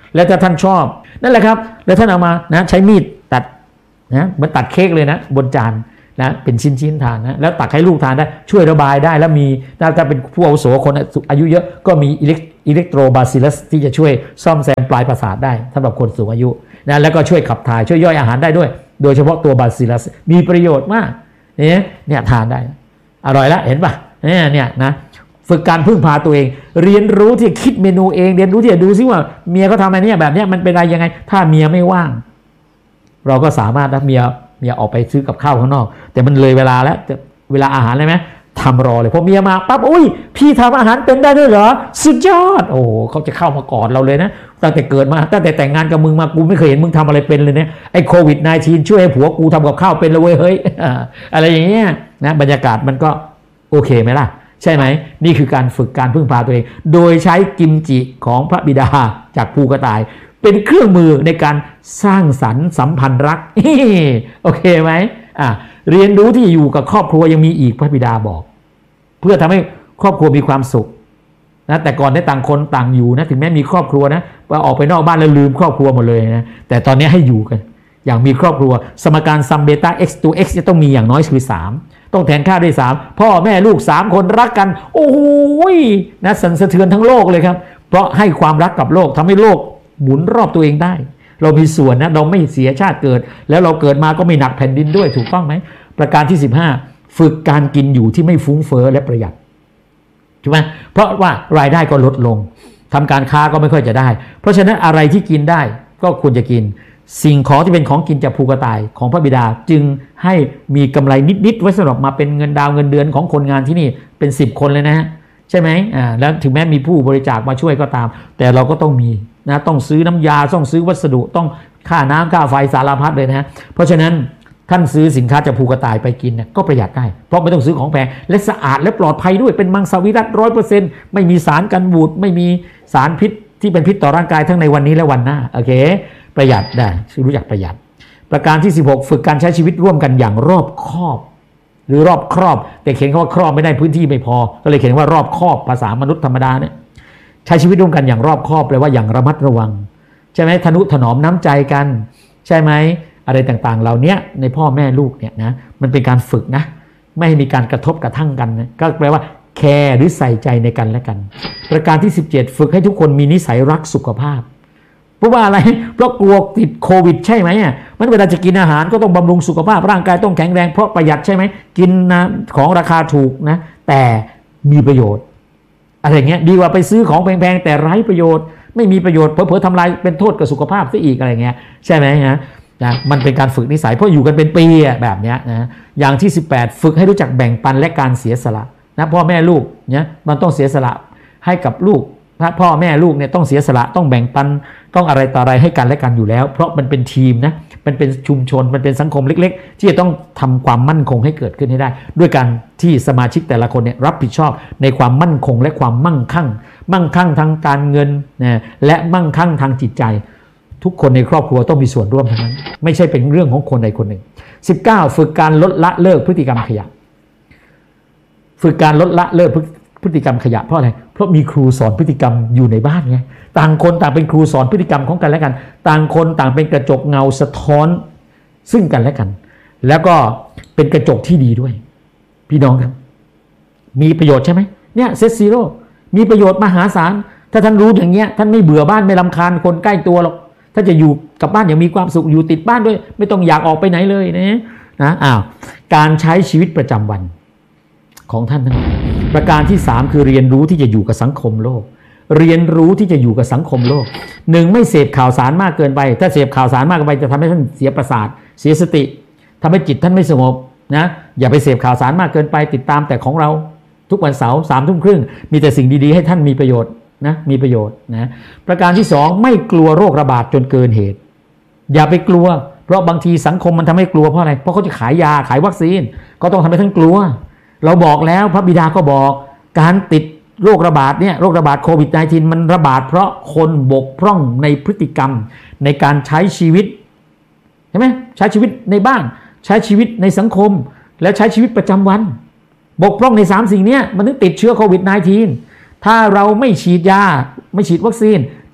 แล้วถ้าท่านชอบนั่นแหละครับแล้วท่านเอามานะใช้มีดตัดนะเหมือนตัดเค้กเลยนะบนจานนะเป็นชิ้นๆทานนะแล้วตักให้ลูกทานได้ช่วยระบายได้แล้วมีถ้าเป็นผู้อาวุโสคนอายุเยอะก็มีอิเล็กโทรบาซิลัสที่จะช่วยซ่อมแซมปลายประสาทได้สำหรับคนสูงอายุนะแล้วก็ช่วยขับถ่ายช่วยย่อยอาหารได้ด้วยโดยเฉพาะตัวบาซิลัสมีประโยชน์มากเนี่ยเนี่ยทานได้อร่อยแล้วเห็นปะเนี่ยเนี่ยนะฝึกการพึ่งพาตัวเองเรียนรู้ที่คิดเมนูเองเรียนรู้ที่จะดูซิว่าเมียเขาทำอะไรเนี่ยแบบนี้มันเป็นอะไรยังไงถ้าเมียไม่ว่างเราก็สามารถนะเมียเมียออกไปซื้อกับข้าวข้างนอกแต่มันเลยเวลาแล้วเวลาอาหารเลยไหมทำรอเลยพอเมียมาปั๊บอุ้ยพี่ทำอาหารเป็นได้ด้วยเหรอสุดยอดโอ้เขาจะเข้ามากอดเราเลยนะตั้งแต่เกิดมาตั้งแต่แต่งงานกับมึงมากูไม่เคยเห็นมึงทำอะไรเป็นเลยเนี่ยไอ้โควิด สิบเก้า ช่วยให้ผัวกูทำกับข้าวเป็นเลยเว้ยเฮ้ยอะไรอย่างเงี้ยนะบรรยากาศมันก็โอเคไหมล่ะใช่ไหมนี่คือการฝึกการพึ่งพาตัวเองโดยใช้กิมจิของพระบิดาจากภูกระต่ายเป็นเครื่องมือในการสร้างสรรค์สัมพันธ์รักโอเคไหมอ่ะเรียนรู้ที่อยู่กับครอบครัวยังมีอีกพระบิดาบอกเพื่อทำให้ครอบครัวมีความสุขนะแต่ก่อนได้ต่างคนต่างอยู่นะถึงแม้มีครอบครัวนะออกไปนอกบ้านแล้วลืมครอบครัวหมดเลยนะแต่ตอนนี้ให้อยู่กันอย่างมีครอบครัวสมการซัมเบต้า x ตัว x จะต้องมีอย่างน้อยคือสามต้องแทนค่าด้วยสามพ่อแม่ลูกสามคนรักกันโอ้โหนะสั่นสะเทือนทั้งโลกเลยครับเพราะให้ความรักกับโลกทำให้โลกหมุนรอบตัวเองได้เรามีส่วนนะเราไม่เสียชาติเกิดแล้วเราเกิดมาก็ไม่หนักแผ่นดินด้วยถูกต้องไหมประการที่สิบห้าฝึกการกินอยู่ที่ไม่ฟุ้งเฟ้อและประหยัดใช่ไหมเพราะว่ารายได้ก็ลดลงทำการค้าก็ไม่ค่อยจะได้เพราะฉะนั้นอะไรที่กินได้ก็ควรจะกินสิ่งของที่เป็นของกินจากภูกระต่ายของพระบิดาจึงให้มีกำไรนิดๆไว้สำหรับมาเป็นเงินดาวเงินเดือนของคนงานที่นี่เป็นสิบคนเลยนะฮะใช่ไหมอ่าแล้วถึงแม้มีผู้บริจาคมาช่วยก็ตามแต่เราก็ต้องมีนะต้องซื้อน้ำยาต้องซื้อวัสดุต้องค่าน้ำค่าไฟสารพัดเลยนะฮะเพราะฉะนั้นท่านซื้อสินค้าจากภูกระต่ายไปกินเนี่ยก็ประหยัดได้เพราะไม่ต้องซื้อของแพงและสะอาดและปลอดภัยด้วยเป็นมังสวิรัติร้อยเปอร์เซ็นต์ไม่มีสารกันบูดไม่มีสารพิษที่เป็นพิษต่อร่างกายทั้งในวันนี้และวันหน้าโอเคประหยัดได้รู้จักประหยัดประการที่สิบหกฝึกการใช้ชีวิตร่วมกันอย่างรอบคอบหรือรอบครอบแต่เขียนคำว่าครอบไม่ได้พื้นที่ไม่พอก็เลยเขียนว่ารอบคอบภาษามนุษย์ธรรมดาเนี่ยใช้ชีวิตร่วมกันอย่างรอบคอบแปลว่าอย่างระมัดระวังใช่ไหมทนุถนอมน้ำใจกันใช่ไหมอะไรต่างๆเหล่านี้ในพ่อแม่ลูกเนี่ยนะมันเป็นการฝึกนะไม่ให้มีการกระทบกระทั่งกันนะก็แปลว่าแคร์หรือใส่ใจในกันและกันประการที่สิบเจ็ดฝึกให้ทุกคนมีนิสัยรักสุขภาพเพราะว่าอะไรเพราะกลัวติดโควิดใช่ไหมอ่ะมันเวลาจะกินอาหารก็ต้องบำรุงสุขภาพร่างกายต้องแข็งแรงเพราะประหยัดใช่ไหมกินนะของราคาถูกนะแต่มีประโยชน์อะไรเงี้ยดีกว่าไปซื้อของแพงๆแต่ไร้ประโยชน์ไม่มีประโยชน์เผลอๆทำลายเป็นโทษกับสุขภาพซะอีกอะไรเงี้ยใช่ไหมฮะนะมันเป็นการฝึกนิสัยเพราะอยู่กันเป็นปีอะแบบเนี้ยนะอย่างที่สิบแปดฝึกให้รู้จักแบ่งปันและการเสียสละนะพ่อแม่ลูกเนี่ยมันต้องเสียสละให้กับลูกถ้าพ่อแม่ลูกเนี่ยต้องเสียสละต้องแบ่งปันต้องอะไรต่ออะไรให้กันและกันอยู่แล้วเพราะมันเป็นทีมนะมันเป็นชุมชนมันเป็นสังคมเล็กๆที่จะต้องทำความมั่นคงให้เกิดขึ้นให้ได้ด้วยการที่สมาชิกแต่ละคนเนี่ยรับผิดชอบในความมั่นคงและความมั่งคั่งมั่งคั่งทางการเงินนะและมั่งคั่งทางจิตใจทุกคนในครอบครัวต้องมีส่วนร่วมทั้งนั้นไม่ใช่เป็นเรื่องของคนใดคนหนึ่งสิบเก้าฝึกการลดละเลิกพฤติกรรมขยะฝึกการลดละเลิกพฤติกรรมขยะเพราะอะไรเพราะมีครูสอนพฤติกรรมอยู่ในบ้านไงต่างคนต่างเป็นครูสอนพฤติกรรมของกันและกันต่างคนต่างเป็นกระจกเงาสะท้อนซึ่งกันและกันแล้วก็เป็นกระจกที่ดีด้วยพี่น้องครับมีประโยชน์ใช่ไหมเนี่ยเซตซีโร่มีประโยชน์มหาศาลถ้าท่านรู้อย่างเงี้ยท่านไม่เบื่อบ้านไม่รำคาญคนใกล้ตัวหรอกถ้าจะอยู่กับบ้านอย่างมีความสุขอยู่ติดบ้านด้วยไม่ต้องอยากออกไปไหนเลยนะนะอ้าวการใช้ชีวิตประจำวันของท่านทั้งหลายประการที่สามคือเรียนรู้ที่จะอยู่กับสังคมโลกเรียนรู้ที่จะอยู่กับสังคมโลกหนึ่งไม่เสพข่าวสารมากเกินไปถ้าเสพข่าวสารมากเกินไปจะทำให้ท่านเสียประสาทเสียสติทำให้จิตท่านไม่สงบนะอย่าไปเสพข่าวสารมากเกินไปติดตามแต่ของเราทุกวันเสาร์สามทุ่มครึ่งมีแต่สิ่งดีๆให้ท่านมีประโยชน์นะมีประโยชน์นะประการที่สองไม่กลัวโรคระบาดจนเกินเหตุอย่าไปกลัวเพราะบางทีสังคมมันทำให้กลัวเพราะอะไรเพราะเขาจะขายยาขายวัคซีนก็ต้องทำให้ท่านกลัวเราบอกแล้วพระบิดาก็บอกการติดโรคระบาดเนี่ยโรคระบาดโควิด สิบเก้า มันระบาดเพราะคนบกพร่องในพฤติกรรมในการใช้ชีวิตเห็นไหมใช้ชีวิตในบ้านใช้ชีวิตในสังคมและใช้ชีวิตประจำวันบกพร่องในสามสิ่งนี้มันถึงติดเชื้อโควิด สิบเก้า ถ้าเราไม่ฉีดยาไม่ฉีดวัคซีน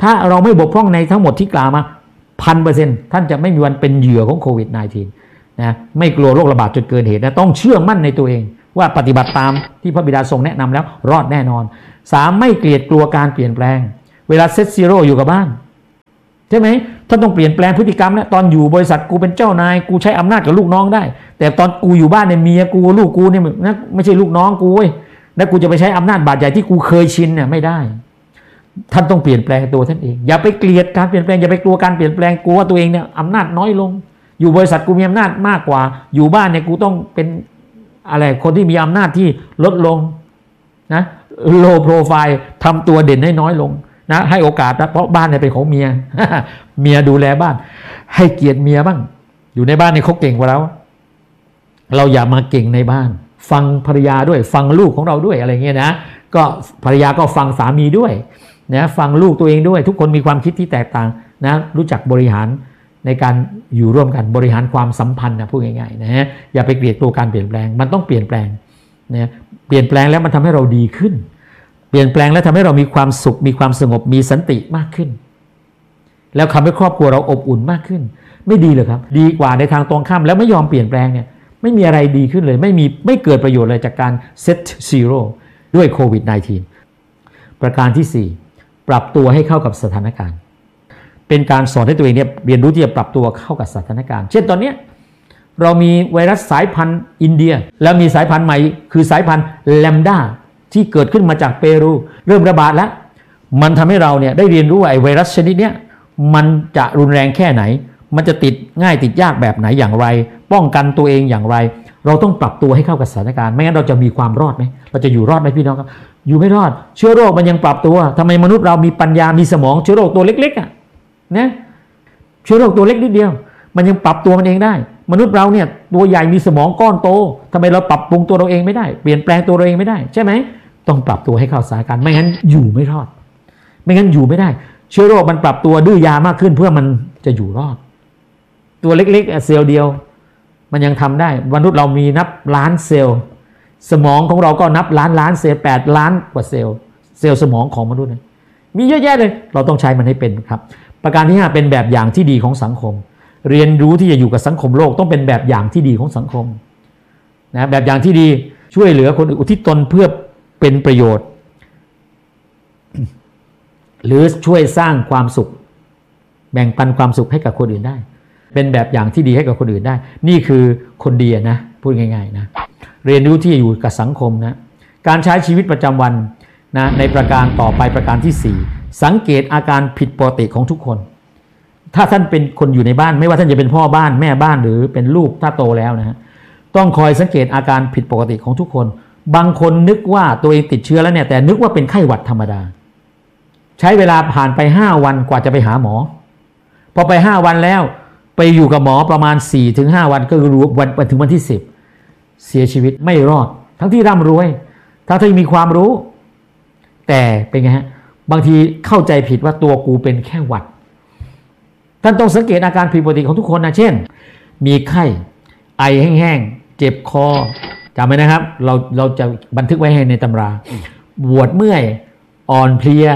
ถ้าเราไม่บกพร่องในทั้งหมดที่กล่าวมาพันเปอร์เซ็นต์ท่านจะไม่มีวันเป็นเหยื่อของโควิด สิบเก้า นะไม่กลัวโรคระบาดจนเกินเหตุนะต้องเชื่อมั่นในตัวเองว่าปฏิบัติตามที่พระบิดาทรงแนะนำแล้วรอดแน่นอนสามไม่เกลียดกลัวการเปลี่ยนแปลงเวลาเซตซีโร่อยู่กับบ้านใช่ไหมท่านต้องเปลี่ยนแปลงพฤติกรรมนะตอนอยู่บริษัทกูเป็นเจ้านายกูใช้อำนาจกับลูกน้องได้แต่ตอนกูอยู่บ้านเนี่ยเมียกูลูกกูเนี่ยนะไม่ใช่ลูกน้องกูเว้ยแล้วกูจะไปใช้อำนาจบาดใหญ่ที่กูเคยชินเนี่ยไม่ได้ท่านต้องเปลี่ยนแปลงตัวท่านเองอย่าไปเกลียดการเปลี่ยนแปลงอย่าไปกลัวการเปลี่ยนแปลงกลัวว่าตัวเองเนี่ยอำนาจน้อยลงอยู่บริษัทกูมีอำนาจมากกว่าอยู่บ้านเนี่ยกูต้องเป็นอะไรคนที่มีอำนาจที่ลดลงนะโลโปรไฟล์ทำตัวเด่นให้น้อยลงนะให้โอกาสนะเพราะบ้านเนี่ยเป็นของเมีย เมียดูแลบ้านให้เกียรติเมียบ้างอยู่ในบ้านเนี่ยเขาเก่งกว่าเราเราอย่ามาเก่งในบ้านฟังภรรยาด้วยฟังลูกของเราด้วยอะไรเงี้ยนะก็ภรรยาก็ฟังสามีด้วยนะฟังลูกตัวเองด้วยทุกคนมีความคิดที่แตกต่างนะรู้จักบริหารในการอยู่ร่วมกันบริหารความสัมพันธ์นะพูดง่ายๆนะฮะอย่าไปเกลียดตัวการเปลี่ยนแปลงมันต้องเปลี่ยนแปลงนะเปลี่ยนแปลงแล้วมันทำให้เราดีขึ้นเปลี่ยนแปลงแล้วทำให้เรามีความสุขมีความสงบมีสันติมากขึ้นแล้วทำให้ครอบครัวเราอบอุ่นมากขึ้นไม่ดีเลยครับดีกว่าในทางตรงข้ามแล้วไม่ยอมเปลี่ยนแปลงเนี่ยไม่มีอะไรดีขึ้นเลยไม่มีไม่เกิดประโยชน์เลยจากการเซตซีโร่ด้วยโควิด สิบเก้า ประการที่สี่ปรับตัวให้เข้ากับสถานการณ์เป็นการสอนให้ตัวเองเนี่ยเรียนรู้ที่จะปรับตัวเข้ากับสถานการณ์เช่นตอนนี้เรามีไวรัสสายพันธุ์อินเดียแล้วมีสายพันธุ์ใหม่คือสายพันธุ์แลมด้าที่เกิดขึ้นมาจากเปรูเริ่มระบาดแล้วมันทำให้เราเนี่ยได้เรียนรู้ว่าไอ้ไวรัสชนิดเนี้ยมันจะรุนแรงแค่ไหนมันจะติดง่ายติดยากแบบไหนอย่างไรป้องกันตัวเองอย่างไรเราต้องปรับตัวให้เข้ากับสถานการณ์ไม่งั้นเราจะมีความรอดไหมเราจะอยู่รอดไหมพี่น้องครับอยู่ไม่รอดเชื้อโรคมันยังปรับตัวทำไมมนุษย์เรามีปัญญามีสมองเชื้อโรคตัวเล็กๆอ่ะนะเชื้อโรคตัวเล็กนิดเดียวมันยังปรับตัวมันเองได้มนุษย์เราเนี่ยตัวใหญ่มีสมองก้อนโตทำไมเราปรับปรุงตัวเราเองไม่ได้เปลี่ยนแปลงตัวเราเองไม่ได้ใช่ไหมต้องปรับตัวให้เข้าสถานการณ์ไม่งั้นอยู่ไม่รอดไม่งั้นอยู่ไม่ได้เชื้อโรคมันปรับตัวดื้อยามากขึ้นเพื่อมันจะอยู่รอดตัวเล็กๆเซลล์เดียวมันยังทำได้มนุษย์เรามีนับล้านเซลล์สมองของเราก็นับล้านล้านเซลล์แปดล้านกว่าเซลล์เซลล์สมองของมนุษย์มีเยอะแยะเลยเราต้องใช้มันให้เป็นครับประการที่ห้าเป็นแบบอย่างที่ดีของสังคมเรียนรู้ที่จะอยู่กับสังคมโลกต้องเป็นแบบอย่างที่ดีของสังคมนะแบบอย่างที่ดีช่วยเหลือคนอื่นอุทิศตนเพื่อเป็นประโยชน์หรือช่วยสร้างความสุขแบ่งปันความสุขให้กับคนอื่นได้เป็นแบบอย่างที่ดีให้กับคนอื่นได้นี่คือคนดีนะพูดง่ายๆนะเรียนรู้ที่จะอยู่กับสังคมนะการใช้ชีวิตประจำวันนะในประการต่อไปประการที่สี่สังเกตอาการผิดปกติของทุกคนถ้าท่านเป็นคนอยู่ในบ้านไม่ว่าท่านจะเป็นพ่อบ้านแม่บ้านหรือเป็นลูกถ้าโตแล้วนะฮะต้องคอยสังเกตอาการผิดปกติของทุกคนบางคนนึกว่าตัวเองติดเชื้อแล้วเนี่ยแต่นึกว่าเป็นไข้หวัดธรรมดาใช้เวลาผ่านไปห้าวันกว่าจะไปหาหมอพอไปห้าวันแล้วไปอยู่กับหมอประมาณ สี่ถึงห้า วันก็รู้วันถึงวันที่สิบเสียชีวิตไม่รอดทั้งที่ร่ำรวยทั้งที่มีความรู้แต่เป็นไงฮะบางทีเข้าใจผิดว่าตัวกูเป็นแค่หวัดท่านต้องสังเกตอาการผิดปกติของทุกคนนะเช่นมีไข้ไอแห้งๆเจ็บคอจำไว้นะครับเราเราจะบันทึกไว้ให้ในตำราปวดเมื่อยอ่อนเพลีย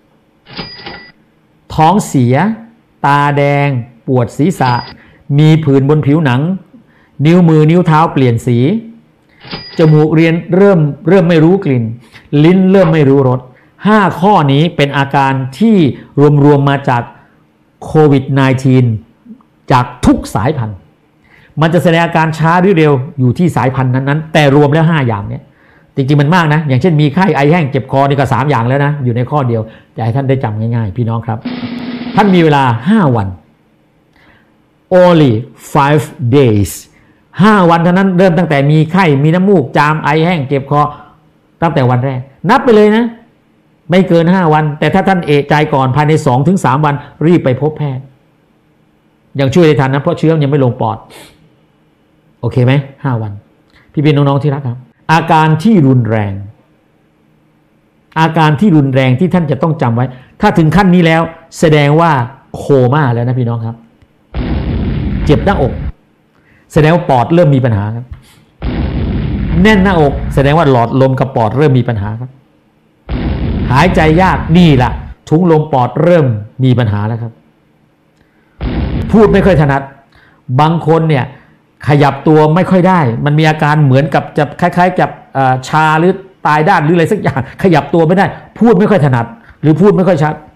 ท้องเสียตาแดงปวดศีรษะมีผื่นบนผิวหนังนิ้วมือนิ้วเท้าเปลี่ยนสีจมูกเรียนเริ่มเริ่มไม่รู้กลิ่นลิ้นเริ่มไม่รู้รสห้าข้อนี้เป็นอาการที่รวมๆมาจากโควิด สิบเก้า จากทุกสายพันธุ์มันจะแสดงอาการช้าหรือเร็วอยู่ที่สายพันธุ์นั้นๆแต่รวมแล้วห้าอย่างเนี้ยจริงๆมันมากนะอย่างเช่นมีไข้ไอแห้งเจ็บคอนี่ก็สามอย่างแล้วนะอยู่ในข้อเดียวจะให้ท่านได้จำง่ายๆพี่น้องครับท่านมีเวลาห้าวัน only five days ห้าวันเท่านั้นเริ่มตั้งแต่มีไข้มีน้ำมูกจามไอแห้งเจ็บคอตั้งแต่วันแรกนับไปเลยนะไม่เกินห้าวันแต่ถ้าท่านเอะใจก่อนภายใน สองถึงสาม วันรีบไปพบแพทย์ยังช่วยได้ทันนะเพราะเชื้อยังไม่ลงปอดโอเคไหมห้าวันพี่เป็นน้องๆที่รักครับอาการที่รุนแรงอาการที่รุนแรงที่ท่านจะต้องจำไว้ถ้าถึงขั้นนี้แล้วแสดงว่าโคม่าแล้วนะพี่น้องครับเจ็บหน้าอกแสดงว่าปอดเริ่มมีปัญหาครับแน่นหน้าอกแสดงว่าหลอดลมกับปอดเริ่มมีปัญหาครับหายใจยากนี่แหละถุงลมปอดเริ่มมีปัญหาแล้วครับพูดไม่ค่อยถนัดบางคนเนี่ยขยับตัวไม่ค่อยได้มันมีอาการเหมือนกับจะคล้ายๆกับชาหรือตายด้านหรืออะไรสักอย่างขยับตัวไม่ได้พูดไม่ค่อยถนัดหรือพูดไม่ค่อยชัด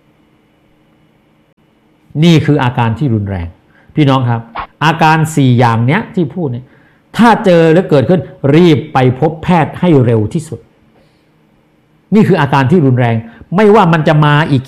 นี่คืออาการที่รุนแรงพี่น้องครับอาการสี่อย่างเนี้ยที่พูดเนี่ยถ้าเจอแล้วเกิดขึ้นรีบไปพบแพทย์ให้เร็วที่สุดนี่คืออาการที่รุนแรงไม่ว่ามันจะมาอีก